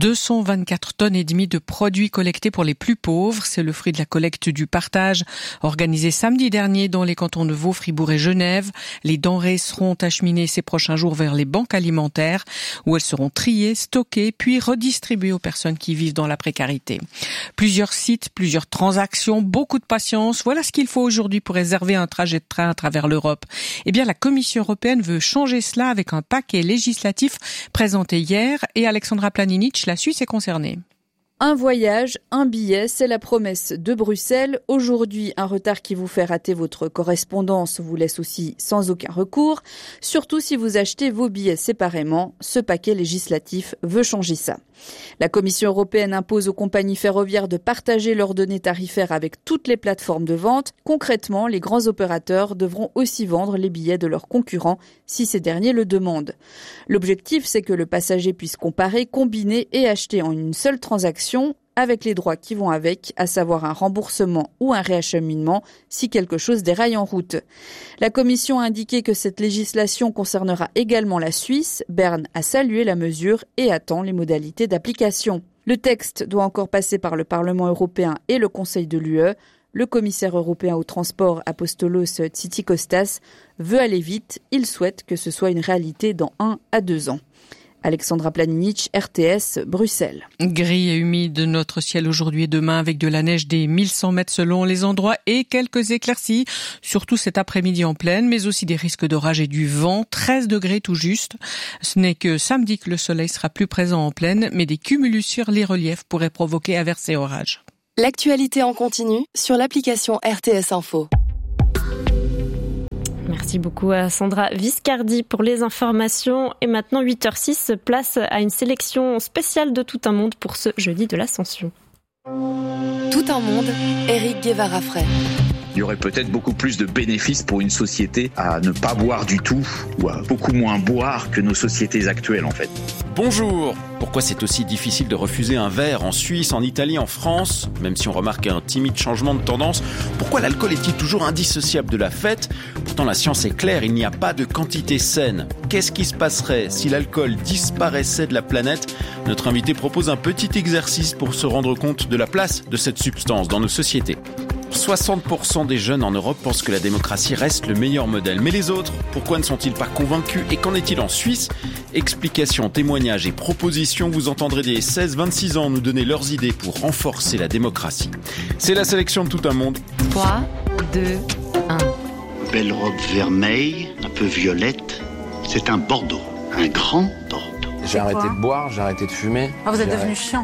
224 tonnes et demie de produits collectés pour les plus pauvres. C'est le fruit de la collecte du partage organisée samedi dernier dans les cantons de Vaud, Fribourg et Genève. Les denrées seront acheminées ces prochains jours vers les banques alimentaires où elles seront triées, stockées puis redistribuées aux personnes qui vivent dans la précarité. Plusieurs sites, plusieurs transactions, beaucoup de patience. Voilà ce qu'il faut aujourd'hui pour réserver un trajet de train à travers l'Europe. Eh bien, la Commission européenne veut changer cela avec un paquet législatif présenté hier et Alexandra Planinic, la Suisse est concernée. Un voyage, un billet, c'est la promesse de Bruxelles. Aujourd'hui, un retard qui vous fait rater votre correspondance vous laisse aussi sans aucun recours. Surtout si vous achetez vos billets séparément, ce paquet législatif veut changer ça. La Commission européenne impose aux compagnies ferroviaires de partager leurs données tarifaires avec toutes les plateformes de vente. Concrètement, les grands opérateurs devront aussi vendre les billets de leurs concurrents si ces derniers le demandent. L'objectif, c'est que le passager puisse comparer, combiner et acheter en une seule transaction avec les droits qui vont avec, à savoir un remboursement ou un réacheminement si quelque chose déraille en route. La Commission a indiqué que cette législation concernera également la Suisse. Berne a salué la mesure et attend les modalités d'application. Le texte doit encore passer par le Parlement européen et le Conseil de l'UE. Le commissaire européen au transport Apostolos Tzitzikostas veut aller vite. Il souhaite que ce soit une réalité dans 1 à 2 ans. Alexandra Planinic, RTS, Bruxelles. Gris et humide notre ciel aujourd'hui et demain avec de la neige des 1100 mètres selon les endroits et quelques éclaircies, surtout cet après-midi en plaine, mais aussi des risques d'orage et du vent, 13 degrés tout juste. Ce n'est que samedi que le soleil sera plus présent en plaine, mais des cumulus sur les reliefs pourraient provoquer averses et orages. L'actualité en continu sur l'application RTS Info. Merci beaucoup à Sandra Viscardi pour les informations. Et maintenant, 8h06, place à une sélection spéciale de Tout un monde pour ce jeudi de l'Ascension. Tout un monde, Éric Guevara-Frey. Il y aurait peut-être beaucoup plus de bénéfices pour une société à ne pas boire du tout ou à beaucoup moins boire que nos sociétés actuelles en fait. Bonjour. Pourquoi c'est aussi difficile de refuser un verre en Suisse, en Italie, en France, même si on remarque un timide changement de tendance? Pourquoi l'alcool est-il toujours indissociable de la fête? Pourtant la science est claire, il n'y a pas de quantité saine. Qu'est-ce qui se passerait si l'alcool disparaissait de la planète? Notre invité propose un petit exercice pour se rendre compte de la place de cette substance dans nos sociétés. 60% des jeunes en Europe pensent que la démocratie reste le meilleur modèle. Mais les autres, pourquoi ne sont-ils pas convaincus? Et qu'en est-il en Suisse? Explications, témoignages et propositions, vous entendrez des 16-26 ans nous donner leurs idées pour renforcer la démocratie. C'est la sélection de Tout un monde. 3, 2, 1. Belle robe vermeille, un peu violette. C'est un Bordeaux, un grand Bordeaux. J'ai arrêté de boire, j'ai arrêté de fumer. Ah, vous êtes devenu chiant.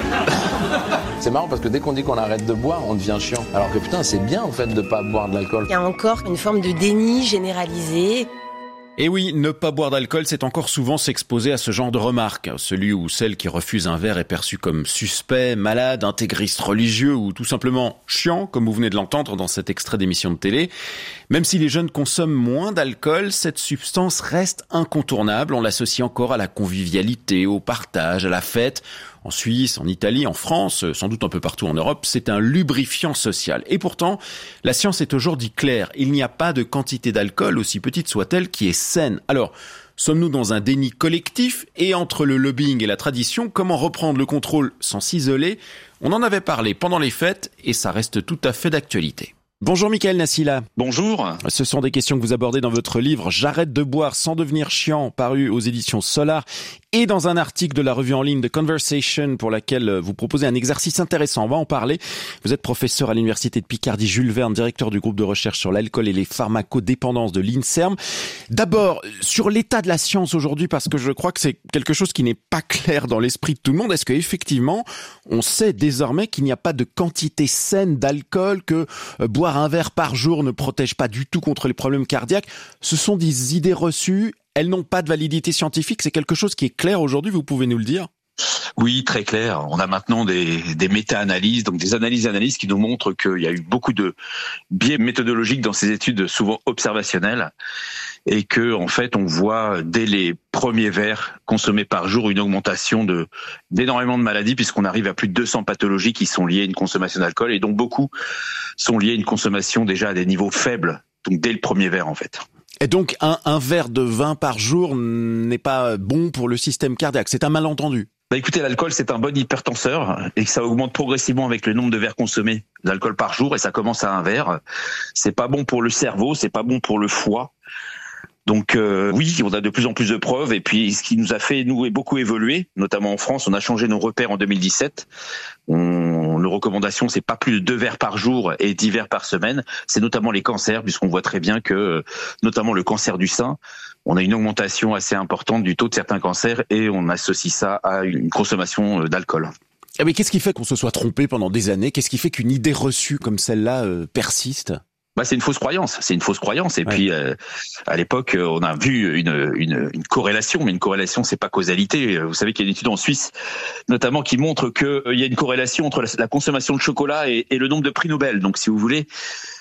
C'est marrant parce que dès qu'on dit qu'on arrête de boire, on devient chiant. Alors que putain, c'est bien en fait de pas boire de l'alcool. Il y a encore une forme de déni généralisé. Et oui, ne pas boire d'alcool, c'est encore souvent s'exposer à ce genre de remarques. Celui ou celle qui refuse un verre est perçu comme suspect, malade, intégriste religieux ou tout simplement chiant, comme vous venez de l'entendre dans cet extrait d'émission de télé. Même si les jeunes consomment moins d'alcool, cette substance reste incontournable. On l'associe encore à la convivialité, au partage, à la fête. En Suisse, en Italie, en France, sans doute un peu partout en Europe, c'est un lubrifiant social. Et pourtant, la science est aujourd'hui claire. Il n'y a pas de quantité d'alcool, aussi petite soit-elle, qui est saine. Alors, sommes-nous dans un déni collectif? Et entre le lobbying et la tradition, comment reprendre le contrôle sans s'isoler? On en avait parlé pendant les fêtes et ça reste tout à fait d'actualité. Bonjour Michael Nassila. Bonjour. Ce sont des questions que vous abordez dans votre livre « J'arrête de boire sans devenir chiant » paru aux éditions Solar et dans un article de la revue en ligne The Conversation pour laquelle vous proposez un exercice intéressant. On va en parler. Vous êtes professeur à l'université de Picardie Jules Verne, directeur du groupe de recherche sur l'alcool et les pharmacodépendances de l'INSERM. D'abord, sur l'état de la science aujourd'hui, parce que je crois que c'est quelque chose qui n'est pas clair dans l'esprit de tout le monde. Est-ce qu'effectivement, on sait désormais qu'il n'y a pas de quantité saine d'alcool, que boire un verre par jour ne protège pas du tout contre les problèmes cardiaques? Ce sont des idées reçues, elles n'ont pas de validité scientifique, c'est quelque chose qui est clair aujourd'hui, vous pouvez nous le dire? Oui, très clair. On a maintenant des méta-analyses, donc des analyses qui nous montrent qu'il y a eu beaucoup de biais méthodologiques dans ces études, souvent observationnelles, et que en fait on voit dès les premiers verres consommés par jour une augmentation d'énormément de maladies, puisqu'on arrive à plus de 200 pathologies qui sont liées à une consommation d'alcool, et donc beaucoup sont liées à une consommation déjà à des niveaux faibles, donc dès le premier verre en fait. Et donc un verre de vin par jour n'est pas bon pour le système cardiaque, c'est un malentendu? Écoutez, l'alcool c'est un bon hypertenseur et que ça augmente progressivement avec le nombre de verres consommés d'alcool par jour, et ça commence à un verre. C'est pas bon pour le cerveau, c'est pas bon pour le foie. Donc oui, on a de plus en plus de preuves, et puis ce qui nous a fait nous beaucoup évoluer, notamment en France, on a changé nos repères en 2017. Nos recommandations, c'est pas plus de 2 verres par jour et 10 verres par semaine. C'est notamment les cancers, puisqu'on voit très bien que, notamment le cancer du sein, on a une augmentation assez importante du taux de certains cancers, et on associe ça à une consommation d'alcool. Mais qu'est-ce qui fait qu'on se soit trompé pendant des années? Qu'est-ce qui fait qu'une idée reçue comme celle-là persiste? C'est une fausse croyance. Et ouais. Puis à l'époque, on a vu une corrélation, mais une corrélation, c'est pas causalité. Vous savez qu'il y a une étude en Suisse, notamment, qui montre qu'il y a une corrélation entre la consommation de chocolat et le nombre de prix Nobel. Donc, si vous voulez,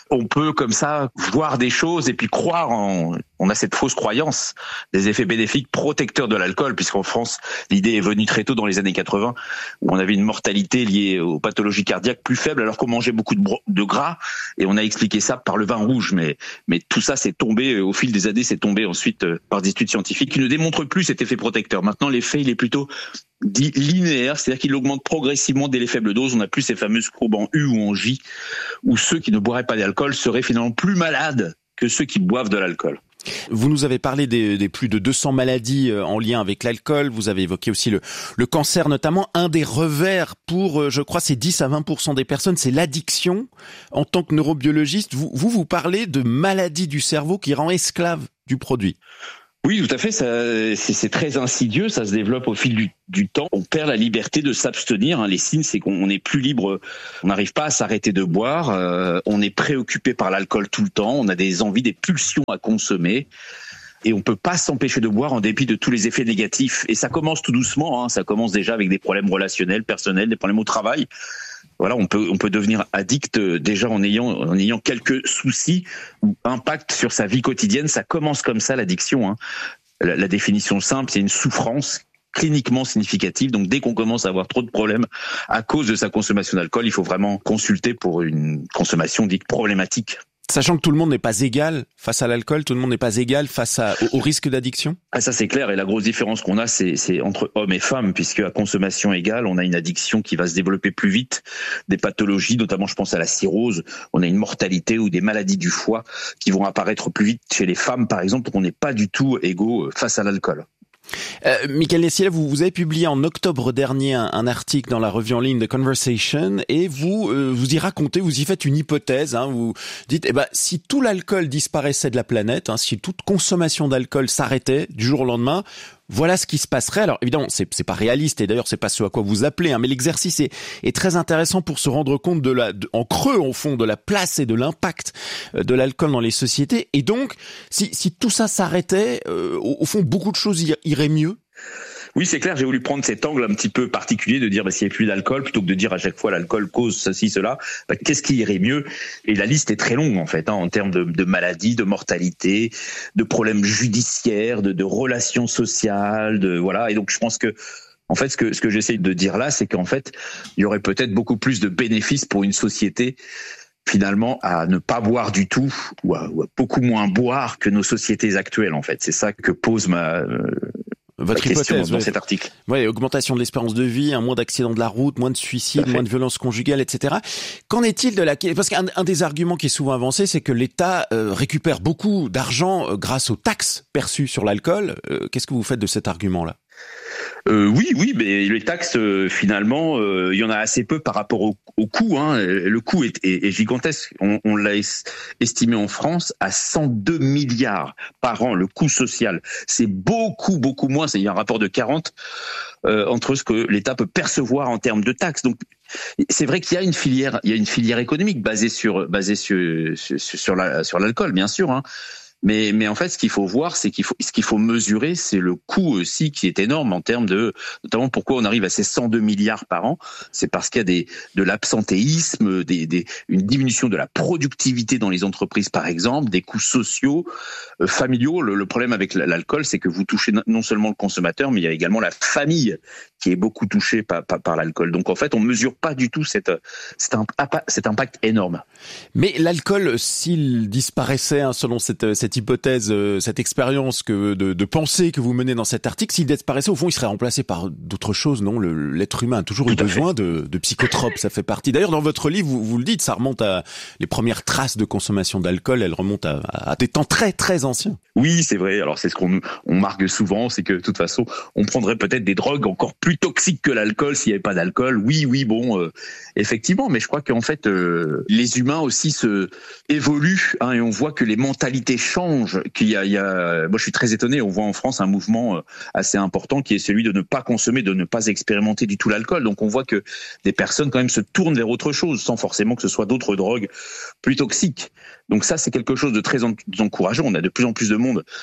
on peut comme ça voir des choses et puis croire on a cette fausse croyance des effets bénéfiques protecteurs de l'alcool, puisqu'en France, l'idée est venue très tôt dans les années 80, où on avait une mortalité liée aux pathologies cardiaques plus faible alors qu'on mangeait beaucoup de gras, et on a expliqué ça par le vin rouge. Mais tout ça c'est tombé, au fil des années, c'est tombé ensuite par des études scientifiques qui ne démontrent plus cet effet protecteur. Maintenant, l'effet, il est plutôt dit linéaire, c'est-à-dire qu'il augmente progressivement dès les faibles doses. On n'a plus ces fameuses courbes en U ou en J, où ceux qui ne boiraient pas d'alcool seraient finalement plus malades que ceux qui boivent de l'alcool. Vous nous avez parlé des plus de 200 maladies en lien avec l'alcool. Vous avez évoqué aussi le cancer notamment. Un des revers pour, je crois, c'est 10 à 20% des personnes, c'est l'addiction. En tant que neurobiologiste, vous parlez de maladie du cerveau qui rend esclave du produit. Oui, tout à fait. C'est très insidieux. Ça se développe au fil du temps. On perd la liberté de s'abstenir. Les signes, c'est qu'on n'est plus libre. On n'arrive pas à s'arrêter de boire. On est préoccupé par l'alcool tout le temps. On a des envies, des pulsions à consommer. Et on peut pas s'empêcher de boire en dépit de tous les effets négatifs. Et ça commence tout doucement. Ça commence déjà avec des problèmes relationnels, personnels, des problèmes au travail. Voilà, on peut devenir addict déjà en ayant quelques soucis ou impacts sur sa vie quotidienne. Ça commence comme ça, l'addiction. La définition simple, c'est une souffrance cliniquement significative. Donc dès qu'on commence à avoir trop de problèmes à cause de sa consommation d'alcool, il faut vraiment consulter pour une consommation dite problématique. Sachant que tout le monde n'est pas égal face à l'alcool, tout le monde n'est pas égal face au risque d'addiction. Ça c'est clair, et la grosse différence qu'on a, c'est entre hommes et femmes, puisque à consommation égale, on a une addiction qui va se développer plus vite, des pathologies, notamment je pense à la cirrhose, on a une mortalité ou des maladies du foie qui vont apparaître plus vite chez les femmes par exemple, donc on n'est pas du tout égaux face à l'alcool. Michael Nessier, vous avez publié en octobre dernier un article dans la revue en ligne The Conversation, et vous y racontez, vous y faites une hypothèse. Vous dites, si tout l'alcool disparaissait de la planète, si toute consommation d'alcool s'arrêtait du jour au lendemain, voilà ce qui se passerait. Alors évidemment, c'est pas réaliste, et d'ailleurs c'est pas ce à quoi vous appelez, mais l'exercice est très intéressant pour se rendre compte en creux au fond de la place et de l'impact de l'alcool dans les sociétés. Et donc, si tout ça s'arrêtait, au fond beaucoup de choses iraient mieux. Oui, c'est clair, j'ai voulu prendre cet angle un petit peu particulier de dire s'il n'y a plus d'alcool, plutôt que de dire à chaque fois l'alcool cause ceci, cela, qu'est-ce qui irait mieux? Et la liste est très longue en fait, en termes de maladies, de mortalité, de problèmes judiciaires, de relations sociales, voilà. Et donc je pense que en fait, ce que j'essaie de dire là, c'est qu'en fait, il y aurait peut-être beaucoup plus de bénéfices pour une société finalement à ne pas boire du tout ou à beaucoup moins boire que nos sociétés actuelles en fait. C'est ça que pose votre hypothèse dans cet article. Oui, augmentation de l'espérance de vie, moins d'accidents de la route, moins de suicides, moins de violences conjugales, etc. Qu'en est-il parce qu'un des arguments qui est souvent avancé, c'est que l'État récupère beaucoup d'argent grâce aux taxes perçues sur l'alcool. Qu'est-ce que vous faites de cet argument-là? Oui, mais les taxes, finalement, il y en a assez peu par rapport au coût. Le coût est gigantesque. On l'a estimé en France à 102 milliards par an, le coût social. C'est beaucoup moins. Il y a un rapport de 40 entre ce que l'État peut percevoir en termes de taxes. Donc, c'est vrai qu'il y a une filière économique basée sur l'alcool, bien sûr. Mais en fait, ce qu'il faut voir, ce qu'il faut mesurer, c'est le coût aussi qui est énorme en termes notamment pourquoi on arrive à ces 102 milliards par an. C'est parce qu'il y a de l'absentéisme, une diminution de la productivité dans les entreprises, par exemple, des coûts sociaux, familiaux. Le problème avec l'alcool, c'est que vous touchez non seulement le consommateur, mais il y a également la famille qui est beaucoup touchée par l'alcool. Donc en fait, on mesure pas du tout cet impact énorme. Mais l'alcool, s'il disparaissait, selon cette hypothèse, cette expérience de pensée que vous menez dans cet article, s'il disparaissait, au fond, il serait remplacé par d'autres choses, non? L'être humain a toujours eu besoin de psychotropes, ça fait partie. D'ailleurs, dans votre livre, vous le dites, ça remonte à les premières traces de consommation d'alcool, elles remontent à des temps très, très anciens. Oui, c'est vrai. Alors, c'est ce qu'on marque souvent, c'est que, de toute façon, on prendrait peut-être des drogues encore plus toxiques que l'alcool s'il n'y avait pas d'alcool. Oui, bon, effectivement, mais je crois qu'en fait, les humains aussi évoluent, et on voit que les mentalités changent. Moi, je suis très étonné. On voit en France un mouvement assez important qui est celui de ne pas consommer, de ne pas expérimenter du tout l'alcool. Donc, on voit que des personnes quand même se tournent vers autre chose, sans forcément que ce soit d'autres drogues plus toxiques. Donc ça, c'est quelque chose de très encourageant. On a de plus en plus de monde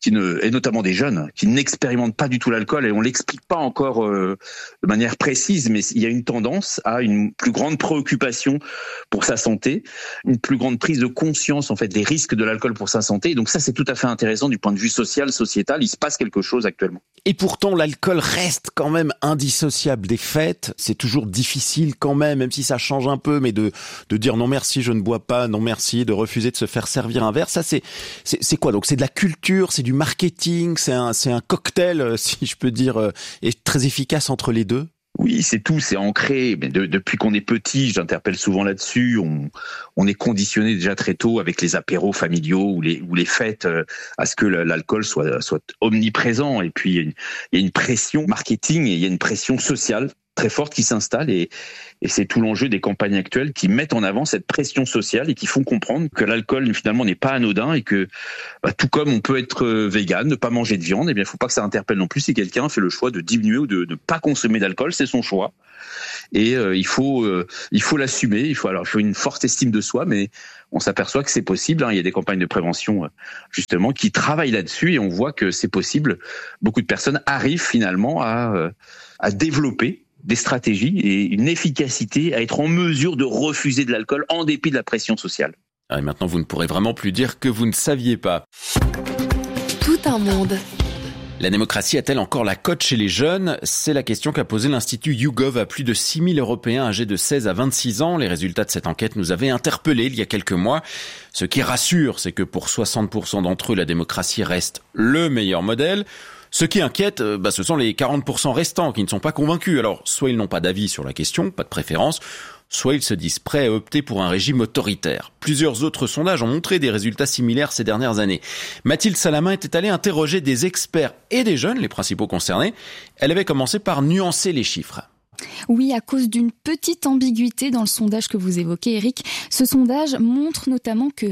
et notamment des jeunes, qui n'expérimentent pas du tout l'alcool, et on l'explique pas encore de manière précise, mais il y a une tendance à une plus grande préoccupation pour sa santé, une plus grande prise de conscience en fait des risques de l'alcool pour sa santé. Et donc ça, c'est tout à fait intéressant du point de vue social, sociétal. Il se passe quelque chose actuellement. Et pourtant, l'alcool reste quand même indissociable des fêtes. C'est toujours difficile quand même si ça change un peu, mais de dire non merci, je ne bois pas, non merci, de refuser de se faire servir un verre, ça c'est quoi? Donc c'est de la culture, c'est du marketing, c'est un cocktail, si je peux dire, et très efficace entre les deux. Oui, c'est tout, c'est ancré. Mais depuis qu'on est petit, j'interpelle souvent là-dessus, on est conditionné déjà très tôt avec les apéros familiaux ou les fêtes à ce que l'alcool soit omniprésent. Et puis il y a une pression marketing et il y a une pression sociale très forte qui s'installe, et c'est tout l'enjeu des campagnes actuelles qui mettent en avant cette pression sociale et qui font comprendre que l'alcool finalement n'est pas anodin, et que tout comme on peut être vegan, ne pas manger de viande, eh bien il faut pas que ça interpelle non plus si quelqu'un fait le choix de diminuer ou de ne pas consommer d'alcool, c'est son choix. Et il faut l'assumer, il faut une forte estime de soi, mais on s'aperçoit que c'est possible. Il y a des campagnes de prévention justement qui travaillent là-dessus, et on voit que c'est possible. Beaucoup de personnes arrivent finalement à développer des stratégies et une efficacité à être en mesure de refuser de l'alcool en dépit de la pression sociale. Et maintenant, vous ne pourrez vraiment plus dire que vous ne saviez pas. Tout un monde. La démocratie a-t-elle encore la cote chez les jeunes? C'est la question qu'a posée l'Institut YouGov à plus de 6000 Européens âgés de 16 à 26 ans. Les résultats de cette enquête nous avaient interpellés il y a quelques mois. Ce qui rassure, c'est que pour 60% d'entre eux, la démocratie reste le meilleur modèle. Ce qui inquiète, ce sont les 40% restants qui ne sont pas convaincus. Alors, soit ils n'ont pas d'avis sur la question, pas de préférence, soit ils se disent prêts à opter pour un régime autoritaire. Plusieurs autres sondages ont montré des résultats similaires ces dernières années. Mathilde Salamin était allée interroger des experts et des jeunes, les principaux concernés. Elle avait commencé par nuancer les chiffres. Oui, à cause d'une petite ambiguïté dans le sondage que vous évoquez, Eric. Ce sondage montre notamment que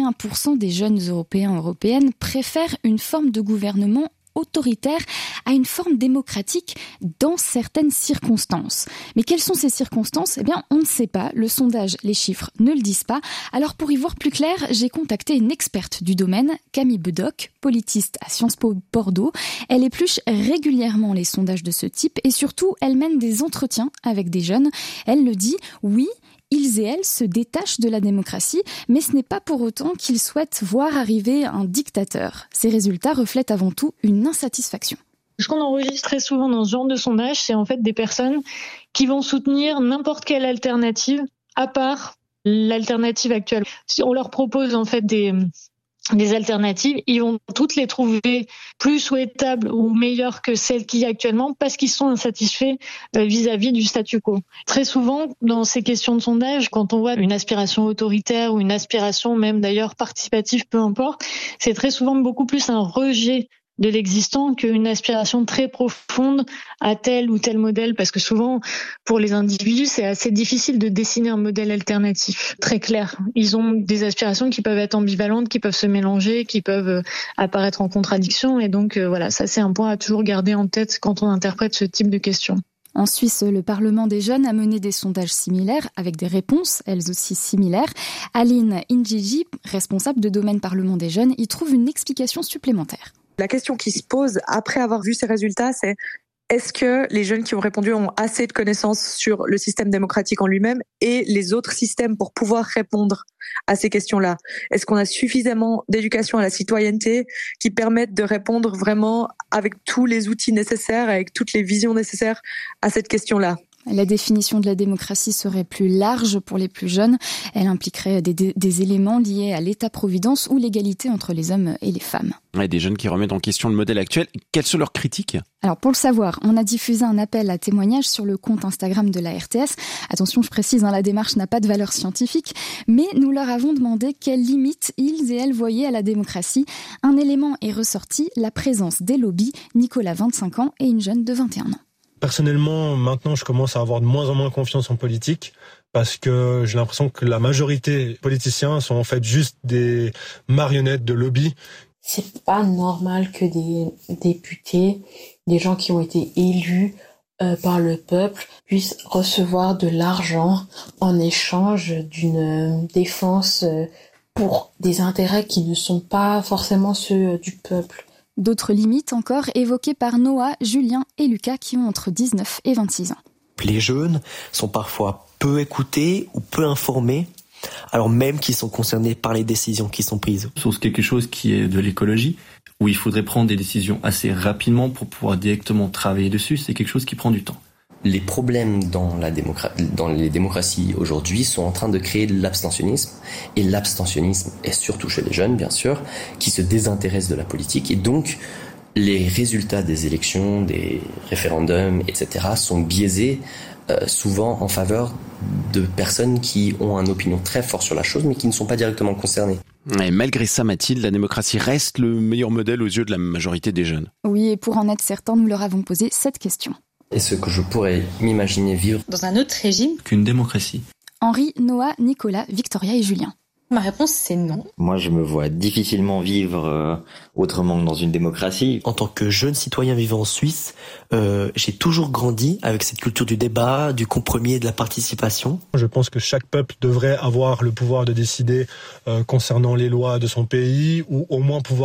21% des jeunes Européens et Européennes préfèrent une forme de gouvernement autoritaire à une forme démocratique dans certaines circonstances. Mais quelles sont ces circonstances? Eh bien, on ne sait pas. Le sondage, les chiffres ne le disent pas. Alors, pour y voir plus clair, j'ai contacté une experte du domaine, Camille Bedoc, politiste à Sciences Po Bordeaux. Elle épluche régulièrement les sondages de ce type et surtout, elle mène des entretiens avec des jeunes. Elle le dit, oui, ils et elles se détachent de la démocratie, mais ce n'est pas pour autant qu'ils souhaitent voir arriver un dictateur. Ces résultats reflètent avant tout une insatisfaction. Ce qu'on enregistre très souvent dans ce genre de sondage, c'est en fait des personnes qui vont soutenir n'importe quelle alternative, à part l'alternative actuelle. Si on leur propose en fait des alternatives, ils vont toutes les trouver plus souhaitables ou meilleures que celles qu'il y a actuellement parce qu'ils sont insatisfaits vis-à-vis du statu quo. Très souvent, dans ces questions de sondage, quand on voit une aspiration autoritaire ou une aspiration même d'ailleurs participative, peu importe, c'est très souvent beaucoup plus un rejet de l'existant qu'une aspiration très profonde à tel ou tel modèle, parce que souvent, pour les individus, c'est assez difficile de dessiner un modèle alternatif très clair. Ils ont des aspirations qui peuvent être ambivalentes, qui peuvent se mélanger, qui peuvent apparaître en contradiction, et donc voilà, ça c'est un point à toujours garder en tête quand on interprète ce type de questions. En Suisse, le Parlement des jeunes a mené des sondages similaires avec des réponses, elles aussi similaires. Aline Injiji, responsable de domaine Parlement des jeunes, y trouve une explication supplémentaire. La question qui se pose après avoir vu ces résultats, c'est est-ce que les jeunes qui ont répondu ont assez de connaissances sur le système démocratique en lui-même et les autres systèmes pour pouvoir répondre à ces questions-là? Est-ce qu'on a suffisamment d'éducation à la citoyenneté qui permettent de répondre vraiment avec tous les outils nécessaires, avec toutes les visions nécessaires à cette question-là? La définition de la démocratie serait plus large pour les plus jeunes. Elle impliquerait des éléments liés à l'État-providence ou l'égalité entre les hommes et les femmes. Ouais, des jeunes qui remettent en question le modèle actuel. Quelles sont leurs critiques? Alors, pour le savoir, on a diffusé un appel à témoignages sur le compte Instagram de la RTS. Attention, je précise, la démarche n'a pas de valeur scientifique, mais nous leur avons demandé quelles limites ils et elles voyaient à la démocratie. Un élément est ressorti, la présence des lobbies, Nicolas, 25 ans, et une jeune de 21 ans. Personnellement, maintenant, je commence à avoir de moins en moins confiance en politique parce que j'ai l'impression que la majorité des politiciens sont en fait juste des marionnettes de lobby. C'est pas normal que des députés, des gens qui ont été élus par le peuple, puissent recevoir de l'argent en échange d'une défense pour des intérêts qui ne sont pas forcément ceux du peuple. D'autres limites encore évoquées par Noah, Julien et Lucas qui ont entre 19 et 26 ans. Les jeunes sont parfois peu écoutés ou peu informés, alors même qu'ils sont concernés par les décisions qui sont prises. Sur quelque chose qui est de l'écologie, où il faudrait prendre des décisions assez rapidement pour pouvoir directement travailler dessus, c'est quelque chose qui prend du temps. Les problèmes dans les démocraties aujourd'hui sont en train de créer de l'abstentionnisme. Et l'abstentionnisme est surtout chez les jeunes, bien sûr, qui se désintéressent de la politique. Et donc, les résultats des élections, des référendums, etc. sont biaisés souvent en faveur de personnes qui ont une opinion très forte sur la chose, mais qui ne sont pas directement concernées. Et malgré ça, Mathilde, la démocratie reste le meilleur modèle aux yeux de la majorité des jeunes. Oui, et pour en être certain, nous leur avons posé cette question. Est-ce que je pourrais m'imaginer vivre dans un autre régime qu'une démocratie? Henri, Noah, Nicolas, Victoria et Julien. Ma réponse, c'est non. Moi, je me vois difficilement vivre autrement que dans une démocratie. En tant que jeune citoyen vivant en Suisse, j'ai toujours grandi avec cette culture du débat, du compromis et de la participation. Je pense que chaque peuple devrait avoir le pouvoir de décider concernant les lois de son pays, ou au moins pouvoir